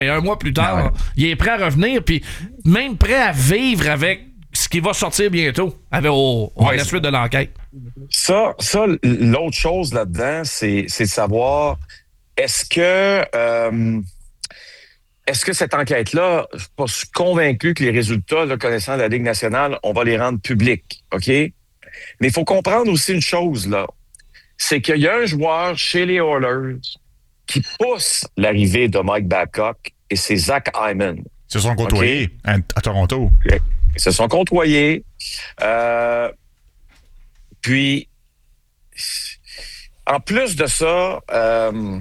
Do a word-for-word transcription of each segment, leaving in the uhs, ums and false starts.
Et un mois plus tard, Ah ouais. il est prêt à revenir, puis même prêt à vivre avec ce qui va sortir bientôt, avec au, au- Ouais, la c'est- suite de l'enquête. Ça, ça, l'autre chose là-dedans, c'est, c'est de savoir est-ce que euh, est-ce que cette enquête-là, je suis pas convaincu que les résultats, là, connaissant la Ligue nationale, on va les rendre publics, OK? Mais il faut comprendre aussi une chose, là. C'est qu'il y a un joueur chez les Oilers qui pousse l'arrivée de Mike Babcock, et c'est Zach Hyman. Ils se sont côtoyés à, à Toronto. Ils se sont côtoyés. Euh, puis, en plus de ça, euh,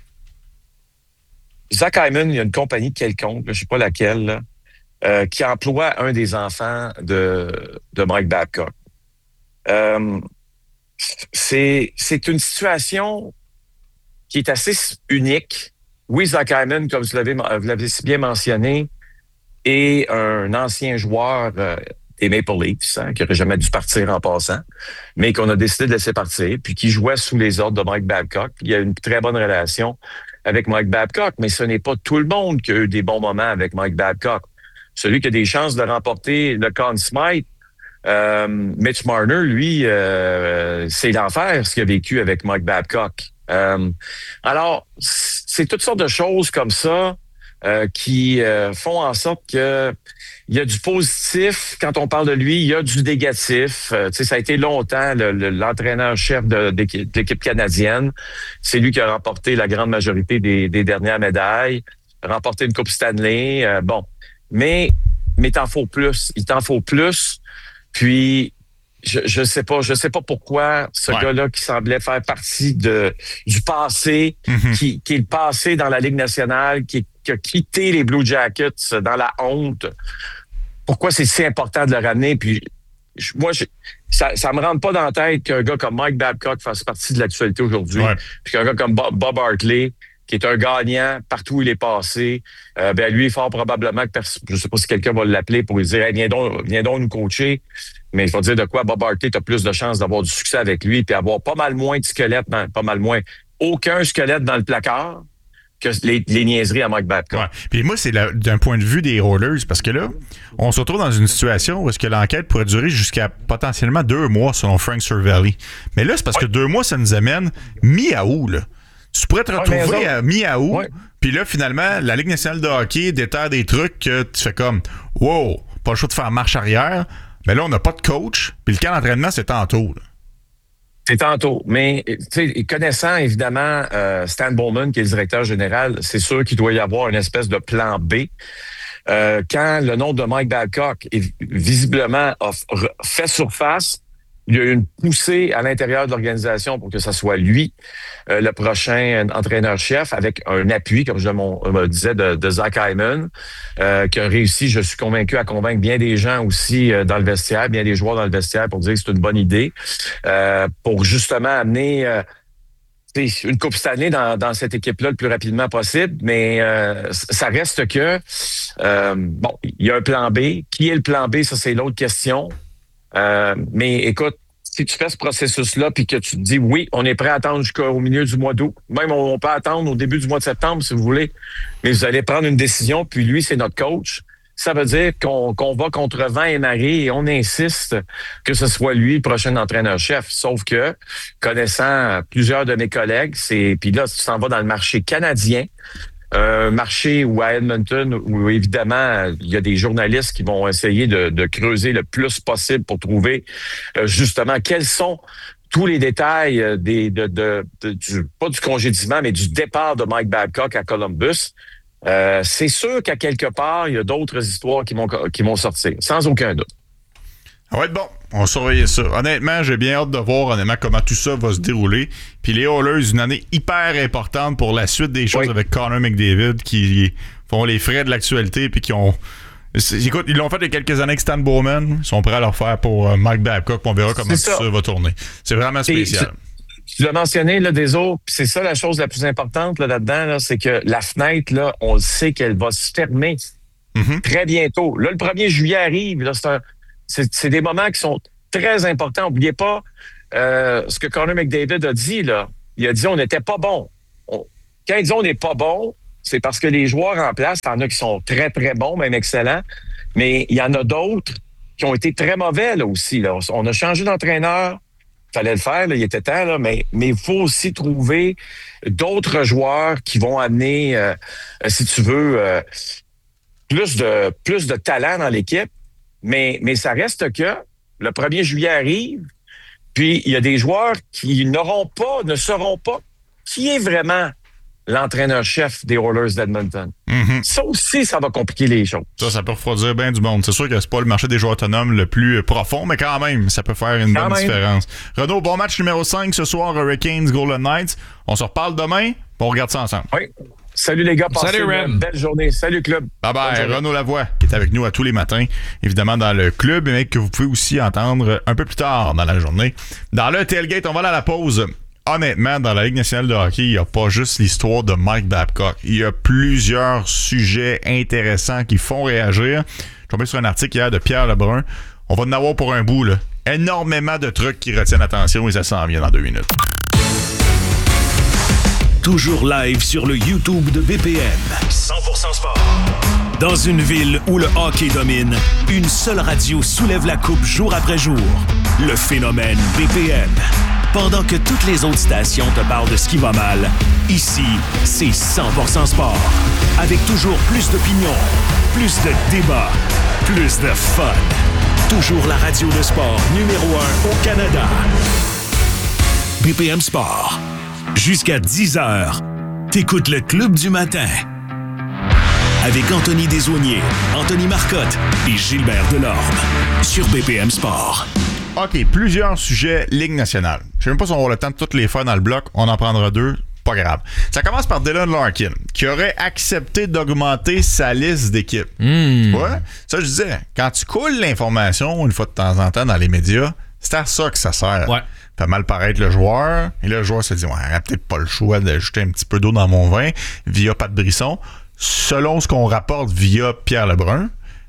Zach Hyman, il y a une compagnie quelconque, je ne sais pas laquelle, là, euh, qui emploie un des enfants de, de Mike Babcock. Euh, c'est, c'est une situation qui est assez unique. Oui, Zach Hyman, comme vous l'avez, vous l'avez si bien mentionné, est un ancien joueur euh, des Maple Leafs, hein, qui n'aurait jamais dû partir en passant, mais qu'on a décidé de laisser partir, puis qui jouait sous les ordres de Mike Babcock. Il y a une très bonne relation avec Mike Babcock, mais ce n'est pas tout le monde qui a eu des bons moments avec Mike Babcock. Celui qui a des chances de remporter le Conn Smythe, euh, Mitch Marner, lui, euh, c'est l'enfer ce qu'il a vécu avec Mike Babcock. Euh, alors, c'est toutes sortes de choses comme ça euh, qui euh, font en sorte que il y a du positif quand on parle de lui, il y a du négatif. Euh, tu sais, ça a été longtemps le, le, l'entraîneur-chef de, de, de l'équipe canadienne. C'est lui qui a remporté la grande majorité des, des dernières médailles, remporté une Coupe Stanley. Euh, bon, mais mais t'en faut plus. Il t'en faut plus. Puis je je sais pas, je sais pas pourquoi ce Ouais. gars-là qui semblait faire partie de du passé, Mm-hmm. qui, qui est le passé dans la Ligue nationale, qui, qui a quitté les Blue Jackets dans la honte. Pourquoi c'est si important de le ramener? Puis je- moi, je, ça, ça me rentre pas dans la tête qu'un gars comme Mike Babcock fasse partie de l'actualité aujourd'hui. Ouais. Puis qu'un gars comme Bob, Bob Hartley, qui est un gagnant partout où il est passé, euh, ben lui, fort probablement que pers- je sais pas si quelqu'un va l'appeler pour lui dire hey, viens donc, viens donc nous coacher. Mais il faut dire de quoi Bob Hartley, tu as plus de chances d'avoir du succès avec lui puis avoir pas mal moins de squelettes, dans, pas mal moins, aucun squelette dans le placard que les, les niaiseries à Mike Babcock. Ouais. Puis moi, c'est la- d'un point de vue des Oilers, parce que là, on se retrouve dans une situation où est-ce que l'enquête pourrait durer jusqu'à potentiellement deux mois, selon Frank Cervelli. Mais là, c'est parce que deux mois, ça nous amène mi-août, là. Tu pourrais te Ouais, mais retrouver eux à mi-août, Ouais. puis là, finalement, la Ligue nationale de hockey déterre des trucs que tu fais comme « Wow, pas le choix de faire marche arrière », mais là, on n'a pas de coach, puis le camp d'entraînement, c'est tantôt, là. C'est tantôt. Mais, tu sais, connaissant évidemment euh, Stan Bowman, qui est le directeur général, c'est sûr qu'il doit y avoir une espèce de plan B. Euh, quand le nom de Mike Babcock est visiblement a f- fait surface, il y a eu une poussée à l'intérieur de l'organisation pour que ce soit lui, euh, le prochain entraîneur-chef, avec un appui, comme je me disais, de, de Zach Hyman, euh, qui a réussi, je suis convaincu, à convaincre bien des gens aussi euh, dans le vestiaire, bien des joueurs dans le vestiaire pour dire que c'est une bonne idée, euh, pour justement amener euh, t'sais, une Coupe Stanley dans, dans cette équipe-là le plus rapidement possible. Mais euh, ça reste que, euh, bon, il y a un plan B. Qui est le plan B? Ça, c'est l'autre question. Euh, mais écoute, si tu fais ce processus-là puis que tu te dis oui, on est prêt à attendre jusqu'au milieu du mois d'août, même on, on peut attendre au début du mois de septembre si vous voulez, mais vous allez prendre une décision, puis lui, c'est notre coach. Ça veut dire qu'on, qu'on va contre vent et marée et on insiste que ce soit lui le prochain entraîneur-chef. Sauf que, connaissant plusieurs de mes collègues, c'est puis là, tu t'en vas dans le marché canadien, un marché où à Edmonton, où évidemment, il y a des journalistes qui vont essayer de, de creuser le plus possible pour trouver euh, justement quels sont tous les détails euh, des de, de, de du pas du congédiement, mais du départ de Mike Babcock à Columbus. Euh, c'est sûr qu'à quelque part, il y a d'autres histoires qui vont qui vont sortir, sans aucun doute. Ça va être bon. On va surveiller ça. Honnêtement, j'ai bien hâte de voir honnêtement comment tout ça va se dérouler. Puis les Oilers, une année hyper importante pour la suite des choses Oui. avec Connor McDavid qui font les frais de l'actualité puis qui ont... C'est- Écoute, ils l'ont fait il y a quelques années avec Stan Bowman. Ils sont prêts à le refaire pour euh, Mike Babcock. On verra comment tout C'est ça. ça va tourner. C'est vraiment spécial. Tu l'as mentionné, là, des autres, puis c'est ça la chose la plus importante là, là-dedans, là, c'est que la fenêtre, là, on le sait qu'elle va se fermer Mhm. très bientôt. Là, le premier juillet arrive, là, c'est, un, c'est, c'est des moments qui sont très importants. N'oubliez pas euh, ce que Connor McDavid a dit, là. Il a dit on n'était pas bon. On- quand il dit on n'est pas bon, c'est parce que les joueurs en place, il y en a qui sont très, très bons, même excellents, mais il y en a d'autres qui ont été très mauvais là aussi. Là. On a changé d'entraîneur, il fallait le faire, là, il était temps, là, mais mais il faut aussi trouver d'autres joueurs qui vont amener, euh, si tu veux, euh, plus de plus de talent dans l'équipe. Mais mais ça reste que le premier juillet arrive, puis il y a des joueurs qui n'auront pas, ne sauront pas qui est vraiment l'entraîneur-chef des Oilers d'Edmonton. Mm-hmm. Ça aussi, ça va compliquer les choses. Ça, ça peut refroidir bien du monde. C'est sûr que c'est pas le marché des joueurs autonomes le plus profond, mais quand même, ça peut faire une quand bonne même. différence. Renaud, bon match numéro cinq ce soir, Hurricanes, Golden Knights. On se reparle demain, puis on regarde ça ensemble. Oui. Salut les gars, passez Salut, une belle journée. Salut club. Bye bye. Renaud Lavoie qui est avec nous à tous les matins, évidemment dans le club, mais que vous pouvez aussi entendre un peu plus tard dans la journée. Dans le tailgate, on va aller à la pause. Honnêtement, dans la Ligue nationale de hockey, il n'y a pas juste l'histoire de Mike Babcock. Il y a plusieurs sujets intéressants qui font réagir. Je suis tombé sur un article hier de Pierre Lebrun. On va en avoir pour un bout, là. Énormément de trucs qui retiennent l'attention et ça s'en vient dans deux minutes. Toujours live sur le YouTube de B P M. cent pour cent sport. Dans une ville où le hockey domine, une seule radio soulève la coupe jour après jour. Le phénomène B P M. Pendant que toutes les autres stations te parlent de ce qui va mal, ici, c'est cent pour cent sport. Avec toujours plus d'opinions, plus de débats, plus de fun. Toujours la radio de sport numéro un au Canada. B P M Sport. Jusqu'à dix heures, t'écoutes le Club du matin. Avec Anthony Desaulniers, Anthony Marcotte et Gilbert Delorme. Sur B P M Sport. OK, plusieurs sujets Ligue nationale. Je sais même pas si on va avoir le temps de toutes les faire dans le bloc. On en prendra deux. Pas grave. Ça commence par Dylan Larkin, qui aurait accepté d'augmenter sa liste d'équipes. Mmh. Ouais. Ça, je disais, quand tu coules l'information une fois de temps en temps dans les médias, c'est à ça que ça sert. Ouais. Fait mal paraître le joueur. Et là, le joueur se dit, ouais, j'aurais peut-être pas le choix d'ajouter un petit peu d'eau dans mon vin via Pat Brisson. Selon ce qu'on rapporte via Pierre Lebrun,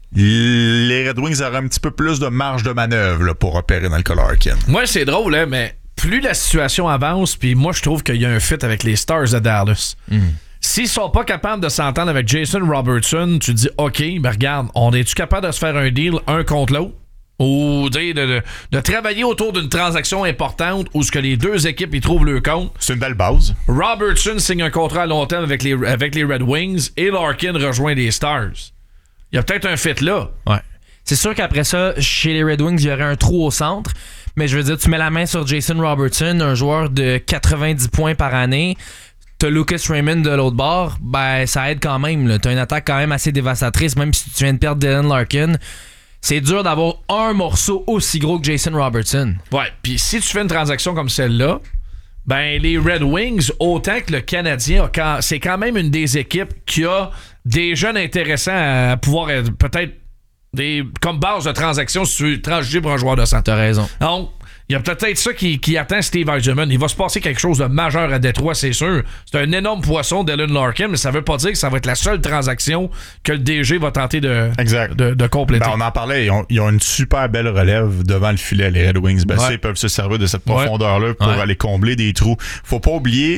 les Red Wings auraient un petit peu plus de marge de manœuvre là, pour opérer dans le cas Larkin. Moi, c'est drôle, hein, mais plus la situation avance, puis moi, je trouve qu'il y a un fit avec les Stars de Dallas. Mm. S'ils sont pas capables de s'entendre avec Jason Robertson, tu dis, OK, ben regarde, on est-tu capable de se faire un deal un contre l'autre? Ou de, de, de travailler autour d'une transaction importante où ce que les deux équipes y trouvent leur compte. C'est une belle base. Robertson signe un contrat à long terme avec les, avec les Red Wings et Larkin rejoint les Stars. Il y a peut-être un fit là. Ouais. C'est sûr qu'après ça, chez les Red Wings, il y aurait un trou au centre. Mais je veux dire, tu mets la main sur Jason Robertson, un joueur de quatre-vingt-dix points par année. T'as Lucas Raymond de l'autre bord. Ben, ça aide quand même. Là. T'as une attaque quand même assez dévastatrice, même si tu viens de perdre Dylan Larkin. C'est dur d'avoir un morceau aussi gros que Jason Robertson. Ouais, puis si tu fais une transaction comme celle-là, ben les Red Wings, autant que le Canadien, c'est quand même une des équipes qui a des jeunes intéressants à pouvoir être peut-être des comme base de transaction si tu veux transiger pour un joueur de centre. T'as raison. Donc, il y a peut-être ça qui, qui attend Steve Yzerman. Il va se passer quelque chose de majeur à Détroit, c'est sûr. C'est un énorme poisson, Dylan Larkin, mais ça veut pas dire que ça va être la seule transaction que le D G va tenter de, exact. de, de compléter. Ben, on en parlait, ils ont, ils ont une super belle relève devant le filet, les Red Wings. Ben, ouais. Ils peuvent se servir de cette profondeur-là ouais. pour ouais. aller combler des trous. Faut pas oublier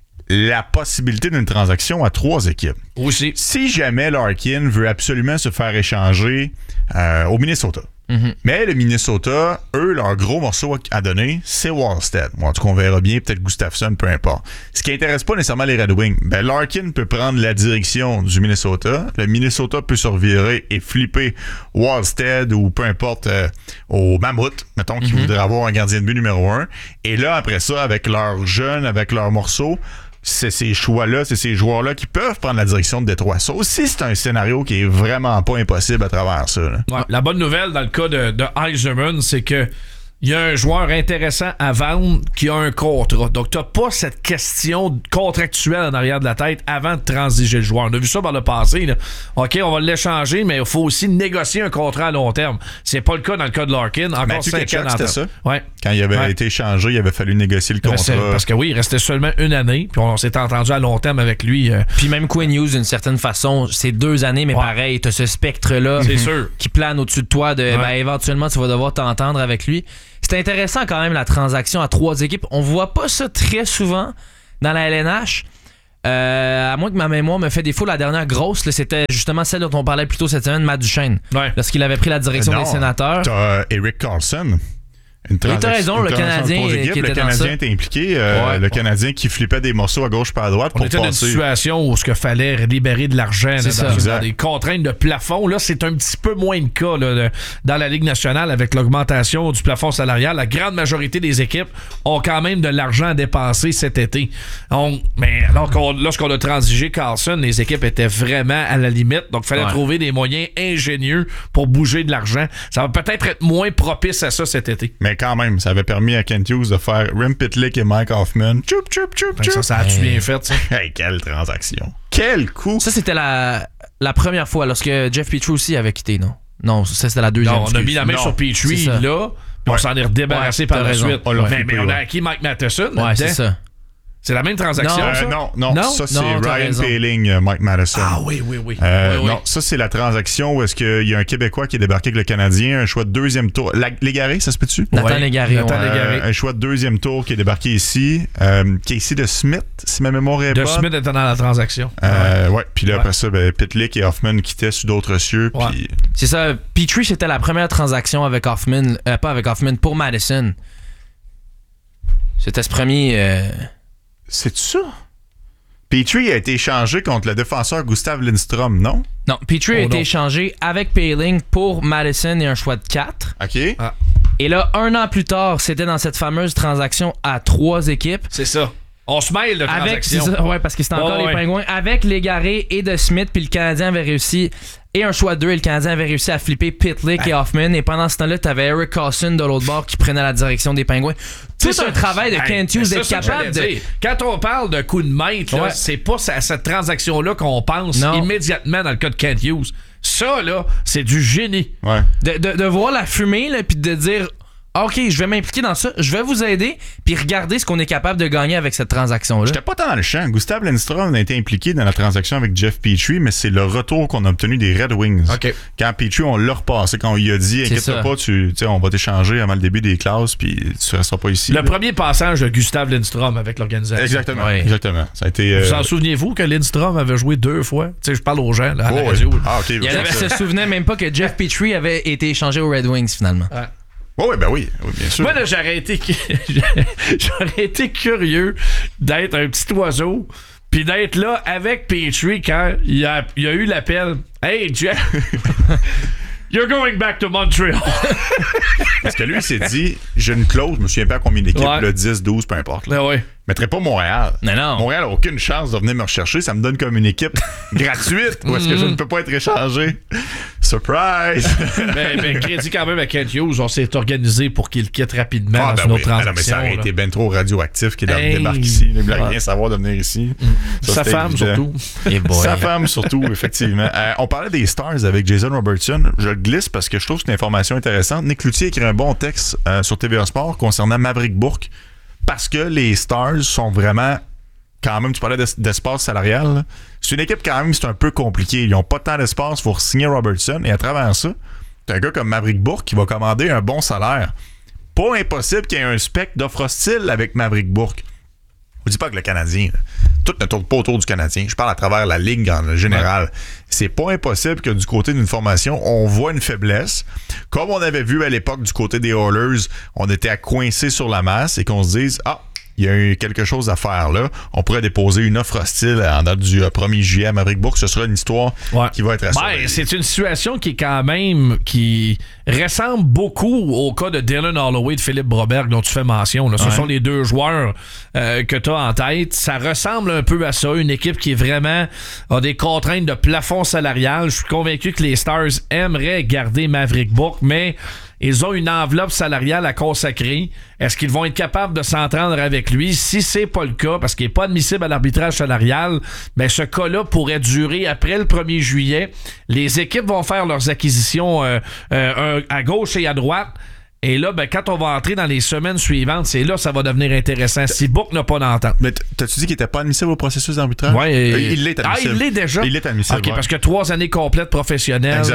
la possibilité d'une transaction à trois équipes. Aussi. Si jamais Larkin veut absolument se faire échanger euh, au Minnesota. Mm-hmm. Mais le Minnesota, eux, leur gros morceau à donner, c'est Wallstead. Bon, en tout cas, on verra bien, peut-être Gustafsson, peu importe. Ce qui intéresse pas nécessairement les Red Wings, ben Larkin peut prendre la direction du Minnesota. Le Minnesota peut se revirer et flipper Wallstead ou peu importe euh, au Mammouth, mettons, qui mm-hmm. voudrait avoir un gardien de but numéro un. Et là, après ça, avec leurs jeunes, avec leurs morceaux, c'est ces choix-là, c'est ces joueurs-là qui peuvent prendre la direction de Détroit. Ça aussi, c'est un scénario qui est vraiment pas impossible à travers ça. Là. Ouais, la bonne nouvelle dans le cas de, de Yzerman, c'est que il y a un joueur intéressant à vendre qui a un contrat. Donc, t'as pas cette question contractuelle en arrière de la tête avant de transiger le joueur. On a vu ça par le passé. Là. OK, on va l'échanger, mais il faut aussi négocier un contrat à long terme. C'est pas le cas dans le cas de Larkin. Encore cinq ans c'était ça? Ouais. Quand il avait ouais. été échangé, il avait fallu négocier le contrat. Parce que oui, il restait seulement une année, puis on s'était entendu à long terme avec lui. Euh... Puis même Quinn Hughes, d'une certaine façon, c'est deux années, mais ouais. pareil, t'as ce spectre-là c'est sûr. qui plane au-dessus de toi. De, ouais. ben, éventuellement, tu vas devoir t'entendre avec lui. C'est intéressant quand même la transaction à trois équipes. On voit pas ça très souvent dans la L N H. Euh, à moins que ma mémoire me fait défaut, la dernière grosse, là, c'était justement celle dont on parlait plus tôt cette semaine, Matt Duchesne. Ouais. Lorsqu'il avait pris la direction non, des sénateurs. T'as Eric Carlson. Une oui, t'as raison, le Canadien qui le était Canadien dans ça. était impliqué. Euh, Ouais. le Canadien qui flippait des morceaux à gauche par à droite On pour était dans une passer. situation où ce qu'il fallait libérer de l'argent là, C'est dans, ça. dans Exact. des contraintes de plafond. Là, c'est un petit peu moins le cas là, de- dans la Ligue nationale avec l'augmentation du plafond salarial. La grande majorité des équipes ont quand même de l'argent à dépenser cet été. On- mais alors qu'on, lorsqu'on a transigé Carlson, les équipes étaient vraiment à la limite. Donc, il fallait Ouais. trouver des moyens ingénieux pour bouger de l'argent. Ça va peut-être être moins propice à ça cet été. Mais quand même, ça avait permis à Kent Hughes de faire Rem Pitlick et Mike Hoffman. Choup, choup, choup, Fait que choup. ça, ça a-tu bien fait, ça? Hey, quelle transaction. Quel coup. Ça, c'était la, la première fois lorsque Jeff Petrie aussi avait quitté, non? Non, ça, c'était la deuxième. Non, on a excuse. mis la main Non, sur Petrie, c'est ça. là, puis on Ouais. s'en est redébarrassé Ouais, par t'as la raison. suite. On l'a mais, flippé, mais on a ouais. acquis Mike Matheson. Ouais, là-dedans. c'est ça. C'est la même transaction, Non, ça? Euh, non, non, Non? ça c'est Non, t'as Ryan raison. Poehling, euh, Mike Matheson. Ah oui, oui, oui. Euh, oui, oui. Non, ça c'est la transaction où est-ce qu'il y a un Québécois qui est débarqué avec le Canadien, un choix de deuxième tour. La- Légaré, ça se peut-tu? Nathan Ouais. Légaré. Nathan ouais. Légaré. Euh, un choix de deuxième tour qui est débarqué ici. Euh, Casey de Smith, si ma mémoire est De bonne. Smith était dans la transaction. Euh, ouais. Puis là, Ouais. après ça, ben, Pitlick et Hoffman quittaient sur d'autres cieux. Ouais. Puis C'est ça. Petrie, c'était la première transaction avec Hoffman. Euh, pas avec Hoffman, pour Madison. C'était ce premier. euh, c'est ça? Petrie a été échangé contre le défenseur Gustav Lindstrom, non? Non, Petrie a Oh été non. échangé avec Poehling pour Madison et un choix de quatre. OK. Ah. Et là, un an plus tard, c'était dans cette fameuse transaction à trois équipes. C'est ça. On se mêle de Avec, c'est transaction. ça, ouais, parce que c'était encore Ouais, les ouais. Pingouins. Avec Légaré et de Smith, puis le Canadien avait réussi. Et un choix de deux, et le Canadien avait réussi à flipper Pitlick et Hoffman. Et pendant ce temps-là, t'avais Eric Carlson de l'autre bord qui prenait la direction des Pingouins. Tout C'est un ça. travail de Hey, Kent mais Hughes ça, d'être ça que capable de. j'allais dire. Quand on parle de coup de maître, là, Ouais. c'est pas à cette transaction-là qu'on pense Non. immédiatement dans le cas de Kent Hughes. Ça, là, c'est du génie. Ouais. De, de, de voir la fumée, là, puis de dire ah, OK, je vais m'impliquer dans ça, je vais vous aider, puis regardez ce qu'on est capable de gagner avec cette transaction-là. J'étais pas tant dans le champ. Gustav Lindstrom a été impliqué dans la transaction avec Jeff Petrie, mais c'est le retour qu'on a obtenu des Red Wings. OK. Quand Petrie, on l'a repassé, quand on lui a dit, C'est inquiète-toi ça. pas, tu, tu sais, on va t'échanger avant le début des classes, puis tu resteras pas ici. Le là. premier passage de Gustave Lindstrom avec l'organisation. Exactement. Ouais. Exactement. Ça a été. euh, Vous en souvenez-vous que Lindstrom avait joué deux fois? Tu sais, je parle aux gens là, à la oh, radio. ouais. là. Ah, ok. Il y en c'est avait ça. se souvenait même pas que Jeff Petrie avait été échangé aux Red Wings finalement. Oh, oui, ben oui, oui, bien sûr. Moi, là, j'aurais été, j'aurais été curieux d'être un petit oiseau puis d'être là avec Petrie quand il y a, il y a eu l'appel. Hey, Jeff, you're going back to Montreal. Parce que lui, il s'est dit, j'ai une clause, je me souviens pas à combien d'équipes, Ouais. là, dix, douze, peu importe. Là. Ben ouais. Je mettrais pas Montréal. Non, non. Montréal n'a aucune chance de venir me rechercher. Ça me donne comme une équipe gratuite où est-ce que je ne peux pas être échangé. Surprise! Mais, mais crédit quand même à Kent Hughes, on s'est organisé pour qu'il quitte rapidement Ah, dans ben une oui. autre Ah, transaction. non, mais ça aurait là. été ben trop radioactif qu'il Hey. débarque ici. Il ne voulait Ouais. rien savoir de venir ici. Ça, Sa c'était femme, évident. surtout. Et boy. Sa femme, surtout, effectivement. Euh, on parlait des Stars avec Jason Robertson. Je le glisse parce que je trouve que c'est une information intéressante. Nick Cloutier a écrit un bon texte euh, sur T V A Sport concernant Maverick Bourque parce que les Stars sont vraiment, quand même, tu parlais d'es- d'espace salarial. là. C'est une équipe, quand même, c'est un peu compliqué. Ils n'ont pas tant d'espace pour signer Robertson. Et à travers ça, t'as un gars comme Maverick Bourque qui va commander un bon salaire. Pas impossible qu'il y ait un spectre d'offre hostile avec Maverick Bourque. Je dis pas que le Canadien, là, tout ne tourne pas autour du Canadien. Je parle à travers la ligue en général. Ouais. C'est pas impossible que du côté d'une formation, on voit une faiblesse. Comme on avait vu à l'époque du côté des Oilers, on était à coincer sur la masse et qu'on se dise, ah, il y a eu quelque chose à faire là. On pourrait déposer une offre hostile en date du premier juillet à Maverick Bourque. Ce sera une histoire Ouais. qui va être à Ben, c'est une situation qui est quand même qui ressemble beaucoup au cas de Dylan Holloway de Philippe Broberg dont tu fais mention. Là. Ce Ouais. sont les deux joueurs euh, que tu as en tête. Ça ressemble un peu à ça. Une équipe qui est vraiment a des contraintes de plafond salarial. Je suis convaincu que les Stars aimeraient garder Maverick Bourque, mais ils ont une enveloppe salariale à consacrer. Est-ce qu'ils vont être capables de s'entendre avec lui? Si c'est pas le cas, parce qu'il n'est pas admissible à l'arbitrage salarial, ben ce cas-là pourrait durer après le premier juillet. Les équipes vont faire leurs acquisitions euh, euh, à gauche et à droite. Et là, ben, quand on va entrer dans les semaines suivantes, c'est là que ça va devenir intéressant. Si Bourque n'a pas d'entente. Mais t'as-tu dit qu'il n'était pas admissible au processus d'arbitrage? Ouais, et- Euh, il l'est admissible. Ah, il l'est déjà? Il est admissible. OK, ouais. parce que trois années complètes professionnelles. Exact.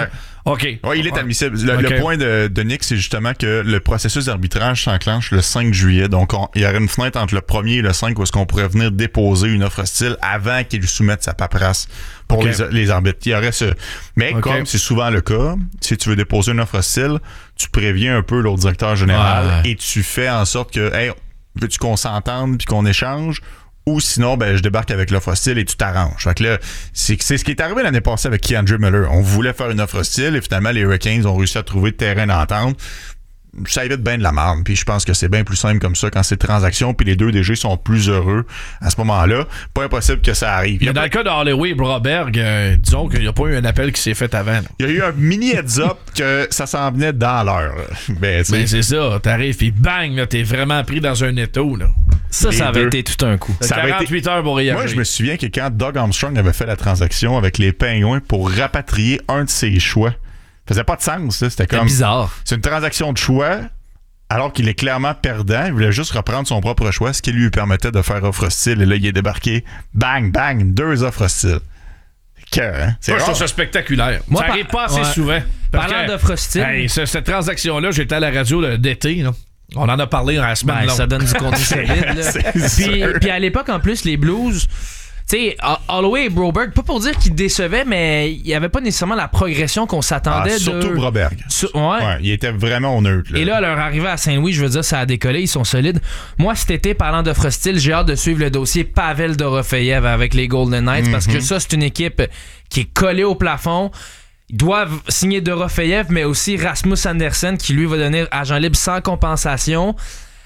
OK. Oui, il est admissible. Le, Okay. le point de, de Nick, c'est justement que le processus d'arbitrage s'enclenche le cinq juillet. Donc, on, il y aurait une fenêtre entre le premier et le cinq où est-ce qu'on pourrait venir déposer une offre hostile avant qu'il lui soumette sa paperasse pour Okay. les, les arbitres. Il y aurait ce... Mais Okay. comme c'est souvent le cas, si tu veux déposer une offre hostile, tu préviens un peu l'autre directeur général Ouais. et tu fais en sorte que, hey, veux-tu qu'on s'entende puis qu'on échange? Ou sinon, ben, je débarque avec l'offre hostile et tu t'arranges. Fait que là, c'est, c'est ce qui est arrivé l'année passée avec Keandre Miller. On voulait faire une offre hostile et finalement, les Hurricanes ont réussi à trouver de terrain d'entente. Ça évite bien de la merde. Puis je pense que c'est bien plus simple comme ça quand c'est transaction. Puis les deux D G sont plus heureux à ce moment-là. Pas impossible que ça arrive. Il y a Mais dans le cas de Holloway et Broberg, euh, disons qu'il n'y a pas eu un appel qui s'est fait avant. Là. Il y a eu un mini heads-up que ça s'en venait dans l'heure. Ben, tu sais, Ben, c'est ça. T'arrives et bang, là, t'es vraiment pris dans un étau. Là. Ça, Les ça avait deux. été tout un coup. Ça avait quarante-huit été- heures pour réagir. Moi, je me souviens que quand Doug Armstrong avait fait la transaction avec les Pingouins pour rapatrier un de ses choix, ça faisait pas de sens. Là. C'était C'était comme... bizarre. C'est une transaction de choix, alors qu'il est clairement perdant. Il voulait juste reprendre son propre choix, ce qui lui permettait de faire offre hostile. Et là, il est débarqué. Bang, bang, deux offres hostiles. Que, hein? C'est Moi, je rare. trouve ça spectaculaire. Moi, ça par- arrive pas assez ouais. souvent. Parce Parlant que- d'offres hostiles. Hey, ce- cette transaction-là, j'étais à la radio là, d'été. Là. On en a parlé à la semaine Ben, longue. ça donne du contenu solide. Là. C'est Puis, sûr. puis à l'époque, en plus, les Blues, tu sais, Holloway et Broberg, pas pour dire qu'ils décevaient, mais il n'y avait pas nécessairement la progression qu'on Ah, s'attendait. surtout de... Broberg. Sur- ouais. Ouais, il était vraiment au neutre. Là. Et là, à leur arrivée à Saint-Louis, je veux dire, ça a décollé, ils sont solides. Moi, cet été, parlant d'offres hostiles, j'ai hâte de suivre le dossier Pavel Dorofeyev avec les Golden Knights parce que ça, c'est une équipe qui est collée au plafond. Ils doivent signer Dorofeyev, mais aussi Rasmus Andersen qui, lui, va devenir agent libre sans compensation.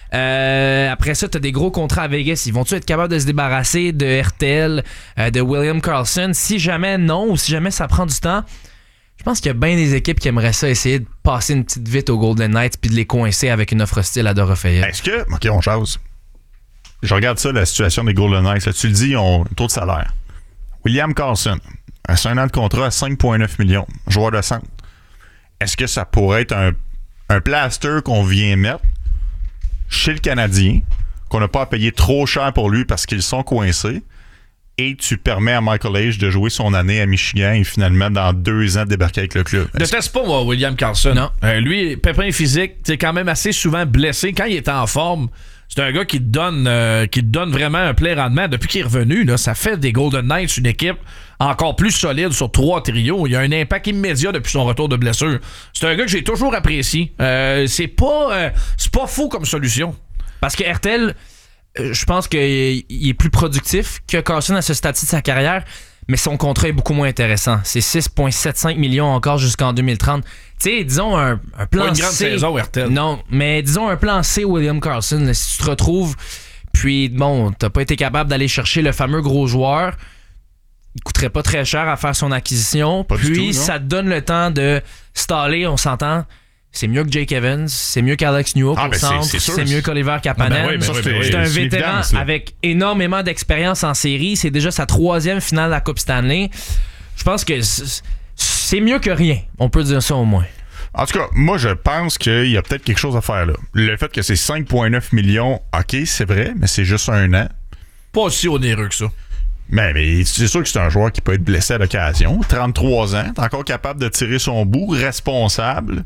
Euh, après ça, t'as des gros contrats à Vegas. Ils vont-tu être capables de se débarrasser de R T L, euh, de William Karlsson? Si jamais non, ou si jamais ça prend du temps, je pense qu'il y a bien des équipes qui aimeraient ça, essayer de passer une petite vite aux Golden Knights puis de les coincer avec une offre hostile à Dorofeyev. Est-ce que... OK, on jase. Je regarde ça, la situation des Golden Knights. Là, tu le dis, ils ont un taux de salaire. William Karlsson, c'est un an de contrat à cinq virgule neuf millions. Joueur de centre. Est-ce que ça pourrait être un, un plaster qu'on vient mettre chez le Canadien, qu'on n'a pas à payer trop cher pour lui parce qu'ils sont coincés, et tu permets à Michael Age de jouer son année à Michigan et finalement, dans deux ans, de débarquer avec le club? Ne teste pas, moi, William Karlsson. Non. Euh, lui, pépin physique, c'est quand même assez souvent blessé. Quand il est en forme, c'est un gars qui te donne, euh, qui te donne vraiment un plein rendement. Depuis qu'il est revenu, là, ça fait des Golden Knights une équipe encore plus solide sur trois trios. Il y a un impact immédiat depuis son retour de blessure. C'est un gars que j'ai toujours apprécié. Euh, c'est pas, euh, c'est pas fou comme solution. Parce que R T L, euh, je pense qu'il est plus productif que Karlsson à ce stade-ci de sa carrière, mais son contrat est beaucoup moins intéressant. C'est six virgule soixante-cinq millions encore jusqu'en deux mille trente. Tu sais, disons un, un plan Pas une grande C. saison, R T L. Non, mais disons un plan C, William Karlsson. Là, si tu te retrouves, puis bon, t'as pas été capable d'aller chercher le fameux gros joueur, il coûterait pas très cher à faire son acquisition. Pas du Puis tout, non? ça te donne le temps de staller, on s'entend. C'est mieux que Jake Evans, c'est mieux qu'Alex Newhook Ah, au ben, c'est- centre, c'est c'est, sûr. mieux qu'Oliver Kapanen. Ah, ben oui, ben Ça, oui, c'est- ben oui. C'est un c'est vétéran évident, ça. avec énormément d'expérience en série. C'est déjà sa troisième finale de la Coupe Stanley. Je pense que c'est c'est mieux que rien. On peut dire ça au moins. En tout cas, moi, je pense qu'il y a peut-être quelque chose à faire là. Le fait que c'est cinq virgule neuf millions, OK, c'est vrai, mais c'est juste un an. Pas aussi onéreux que ça. Mais, mais c'est sûr que c'est un joueur qui peut être blessé à l'occasion. trente-trois ans, t'es encore capable de tirer son bout, responsable.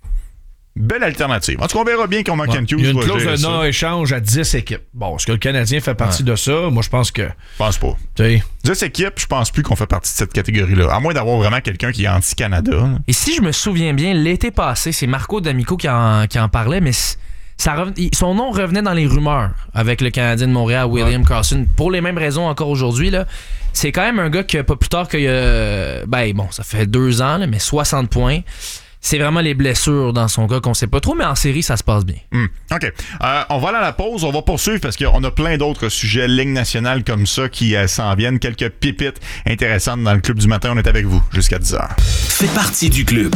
Belle alternative. En tout cas, on verra bien comment Ken Hughes Il y a une va clause gérer de ça. non-échange à dix équipes. Bon, est-ce que le Canadien fait partie de ça? Moi, je pense que... Je pense pas. tu sais, dix équipes, je pense plus qu'on fait partie de cette catégorie-là. À moins d'avoir vraiment quelqu'un qui est anti-Canada. là. Et si je me souviens bien, l'été passé, c'est Marco D'Amico qui en, qui en parlait, mais c- ça reven- il- son nom revenait dans les rumeurs avec le Canadien de Montréal, William Karlsson, pour les mêmes raisons encore aujourd'hui. Là. C'est quand même un gars qui, pas plus tard qu'il y a... Ben bon, ça fait deux ans, là, mais soixante points. C'est vraiment les blessures dans son cas qu'on sait pas trop, mais en série, ça se passe bien. Hum, OK. Euh, on va aller à la pause. On va poursuivre parce qu'on a plein d'autres sujets Ligue nationale comme ça qui euh, s'en viennent. Quelques pépites intéressantes dans le Club du matin. On est avec vous jusqu'à dix heures. Fais partie du club.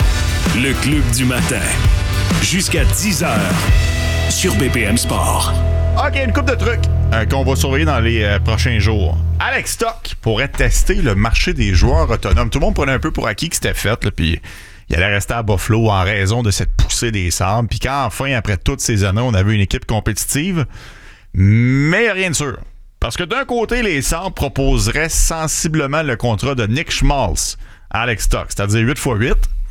Le Club du matin. Jusqu'à dix heures. Sur B P M Sport. OK, une couple de trucs euh, qu'on va surveiller dans les euh, prochains jours. Alex Stock pourrait tester le marché des joueurs autonomes. Tout le monde prenait un peu pour acquis que c'était fait, là, puis il allait rester à Buffalo en raison de cette poussée des Sabres. Puis quand enfin, après toutes ces années, on avait une équipe compétitive, mais il n'y a rien de sûr. Parce que d'un côté, les Sabres proposeraient sensiblement le contrat de Nick Schmaltz à Alex Stock, c'est-à-dire huit fois huit.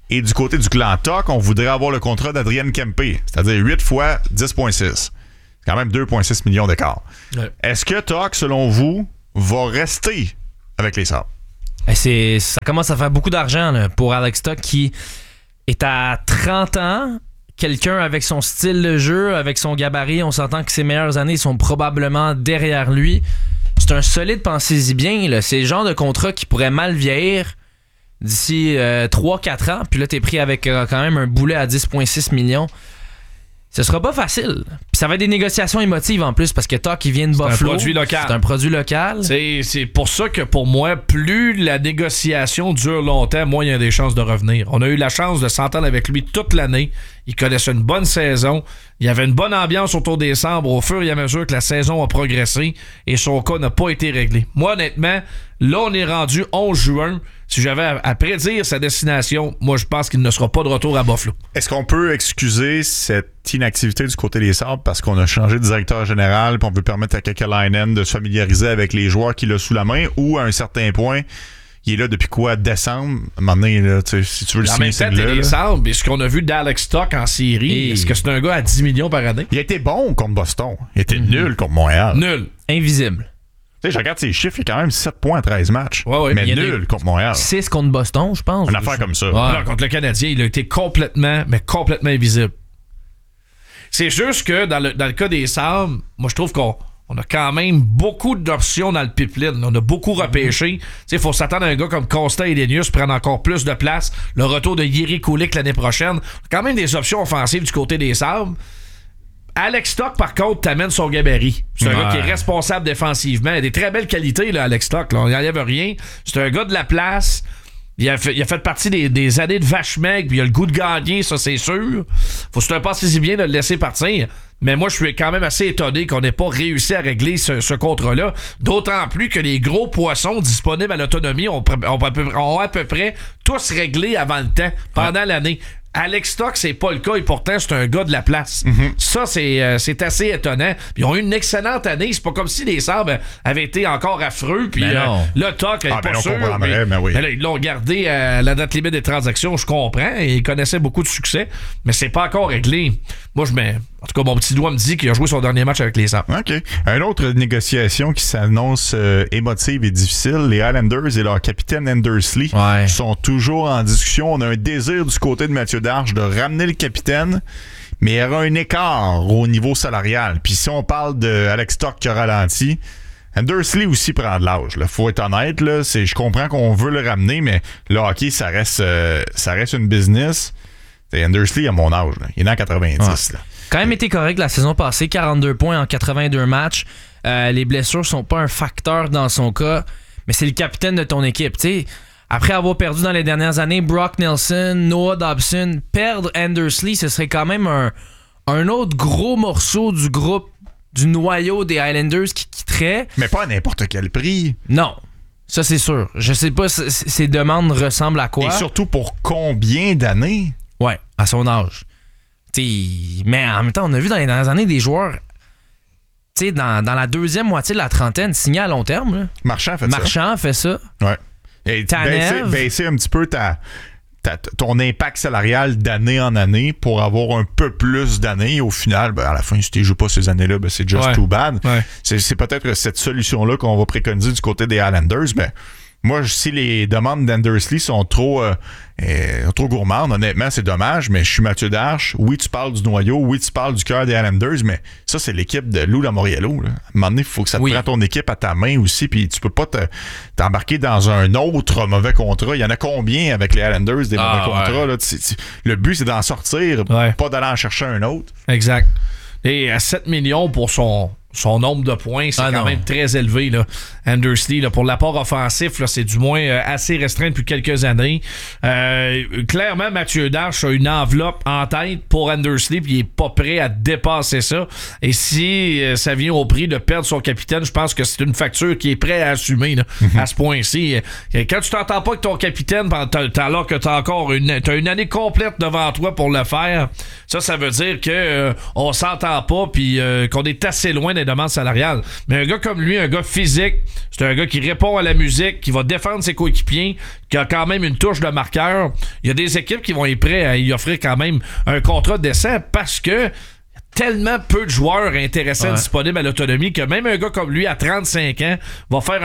Et du côté du clan Tuck, on voudrait avoir le contrat d'Adrian Kempe, c'est-à-dire huit fois dix virgule six. C'est quand même deux virgule six millions d'écart. Ouais. Est-ce que Tuck, selon vous, va rester avec les Sabres? C'est, ça commence à faire beaucoup d'argent là, pour Alex Tuck qui est à trente ans. Quelqu'un avec son style de jeu, avec son gabarit, on s'entend que ses meilleures années sont probablement derrière lui. C'est un solide, pensez-y bien. Là. C'est le genre de contrat qui pourrait mal vieillir d'ici euh, trois quatre ans. Puis là, t'es pris avec euh, quand même un boulet à dix virgule six millions. Ce sera pas facile. Puis ça va être des négociations émotives en plus parce que Tuck, il vient de Buffalo. C'est un produit local. C'est un produit local. C'est, c'est pour ça que pour moi, plus la négociation dure longtemps, moins il y a des chances de revenir. On a eu la chance de s'entendre avec lui toute l'année. Il connaissait une bonne saison. Il y avait une bonne ambiance autour des Sabres au fur et à mesure que la saison a progressé et son cas n'a pas été réglé. Moi, honnêtement, là, on est rendu onze juin. Si j'avais à, à prédire sa destination, moi, je pense qu'il ne sera pas de retour à Buffalo. Est-ce qu'on peut excuser cette inactivité du côté des Sabres parce qu'on a changé de directeur général et on veut permettre à Kekalainen de se familiariser avec les joueurs qu'il a sous la main ou à un certain point, il est là depuis quoi? Décembre? À un moment donné, là, si tu veux le signer, c'est là. Les Sabres, et ce qu'on a vu d'Alex Tuck en série, et... est-ce que c'est un gars à dix millions par année? Il a été bon contre Boston. Il a été mm-hmm. nul contre Montréal. Nul. Invisible. Tu sais, je regarde ses chiffres, il y a quand même sept points à treize matchs. Ouais, ouais, mais mais nul contre Montréal. six contre Boston, je pense. Une affaire comme ça. Ouais. Alors, contre le Canadien, il a été complètement, mais complètement invisible. C'est juste que dans le, dans le cas des Sabres, moi, je trouve qu'on on a quand même beaucoup d'options dans le pipeline. On a beaucoup repêché. Il faut s'attendre à un gars comme Costa et Lenius prendre encore plus de place. Le retour de Jiri Kulich l'année prochaine. On a quand même des options offensives du côté des Sabres. Alex Tuck, par contre, t'amène son gabarit. C'est un ouais. gars qui est responsable défensivement. Il a des très belles qualités, là, Alex Tuck. Là. On n'y enlève rien. C'est un gars de la place. Il a fait, il a fait partie des, des années de vache maigre, puis il a le goût de gagner, ça, c'est sûr. Faut se passer bien de le laisser partir. Mais moi, je suis quand même assez étonné qu'on n'ait pas réussi à régler ce, ce contrat-là. D'autant plus que les gros poissons disponibles à l'autonomie ont, ont, ont à peu près tous réglé avant le temps, pendant ouais. l'année. Alex Tuck, c'est pas le cas et pourtant, c'est un gars de la place. Mm-hmm. Ça, c'est, euh, c'est assez étonnant. Puis ils ont eu une excellente année. C'est pas comme si les Sabres avaient été encore affreux. Puis euh, là, Tuck, ah, pas ben sûr. Mais, mais oui. mais là, ils l'ont gardé à la date limite des transactions, je comprends. Et ils connaissaient beaucoup de succès. Mais c'est pas encore réglé. Moi, je mets... En tout cas, mon petit doigt me dit qu'il a joué son dernier match avec les Sabres. OK. Une autre négociation qui s'annonce euh, émotive et difficile, les Islanders et leur capitaine Anders Lee ouais. sont toujours en discussion. On a un désir du côté de Mathieu Darche de ramener le capitaine, mais il y aura un écart au niveau salarial. Puis si on parle de Alex Tuck qui a ralenti, Anders Lee aussi prend de l'âge. Là. Faut être honnête. Là. C'est, je comprends qu'on veut le ramener, mais le hockey, ça reste, euh, ça reste une business. T'sais, Anders Lee a mon âge. Là. Il est né en quatre-vingt-dix. Ouais. Là. Quand même été correct la saison passée, quarante-deux points en quatre-vingt-deux matchs. Euh, les blessures sont pas un facteur dans son cas, mais c'est le capitaine de ton équipe. T'sais. Après avoir perdu dans les dernières années Brock Nelson, Noah Dobson, perdre Anders Lee, ce serait quand même un, un autre gros morceau du groupe, du noyau des Islanders qui quitterait. Mais pas à n'importe quel prix. Non. Ça, c'est sûr. Je sais pas si ces demandes ressemblent à quoi. Et surtout pour combien d'années? Ouais, à son âge. T'sais, mais en même temps, on a vu dans les dernières années des joueurs t'sais, dans, dans la deuxième moitié de la trentaine signés à long terme. Là. Marchand fait Marchand ça. Marchand fait ça. Ouais. Et baisser, baisser un petit peu ta, ta, ton impact salarial d'année en année pour avoir un peu plus d'années. Au final, ben, à la fin, si tu ne joues pas ces années-là, ben, c'est just ouais. too bad. Ouais. C'est, c'est peut-être cette solution-là qu'on va préconiser du côté des Islanders. Ben, moi, si les demandes d'Anders Lee sont trop, euh, euh, trop gourmandes, honnêtement, c'est dommage, mais je suis Mathieu Darche. Oui, tu parles du noyau. Oui, tu parles du cœur des Islanders, mais ça, c'est l'équipe de Lou Lamoriello. Là. À un moment donné, il faut que ça te oui. prenne ton équipe à ta main aussi, puis tu peux pas te, t'embarquer dans un autre mauvais contrat. Il y en a combien avec les Islanders, des ah, mauvais ouais. contrats? Là? Tu, tu, le but, c'est d'en sortir, ouais. pas d'aller en chercher un autre. Exact. Et à sept millions pour son... Son nombre de points, c'est ah quand non. même très élevé. Là. Anders Lee, là, pour l'apport offensif, là, c'est du moins euh, assez restreint depuis quelques années. Euh, clairement, Mathieu Darche a une enveloppe en tête pour Anders Lee, puis il n'est pas prêt à dépasser ça. Et si euh, ça vient au prix de perdre son capitaine, je pense que c'est une facture qui est prêt à assumer là, mm-hmm. à ce point-ci. Quand tu t'entends pas avec ton capitaine, alors que tu as encore une, t'as une année complète devant toi pour le faire, ça, ça veut dire que euh, on s'entend pas, puis euh, qu'on est assez loin d'être les demandes salariales. Mais un gars comme lui, un gars physique, c'est un gars qui répond à la musique, qui va défendre ses coéquipiers, qui a quand même une touche de marqueur. Il y a des équipes qui vont être prêtes à y offrir quand même un contrat décent parce que tellement peu de joueurs intéressants ouais. disponibles à l'autonomie que même un gars comme lui, à trente-cinq ans, va faire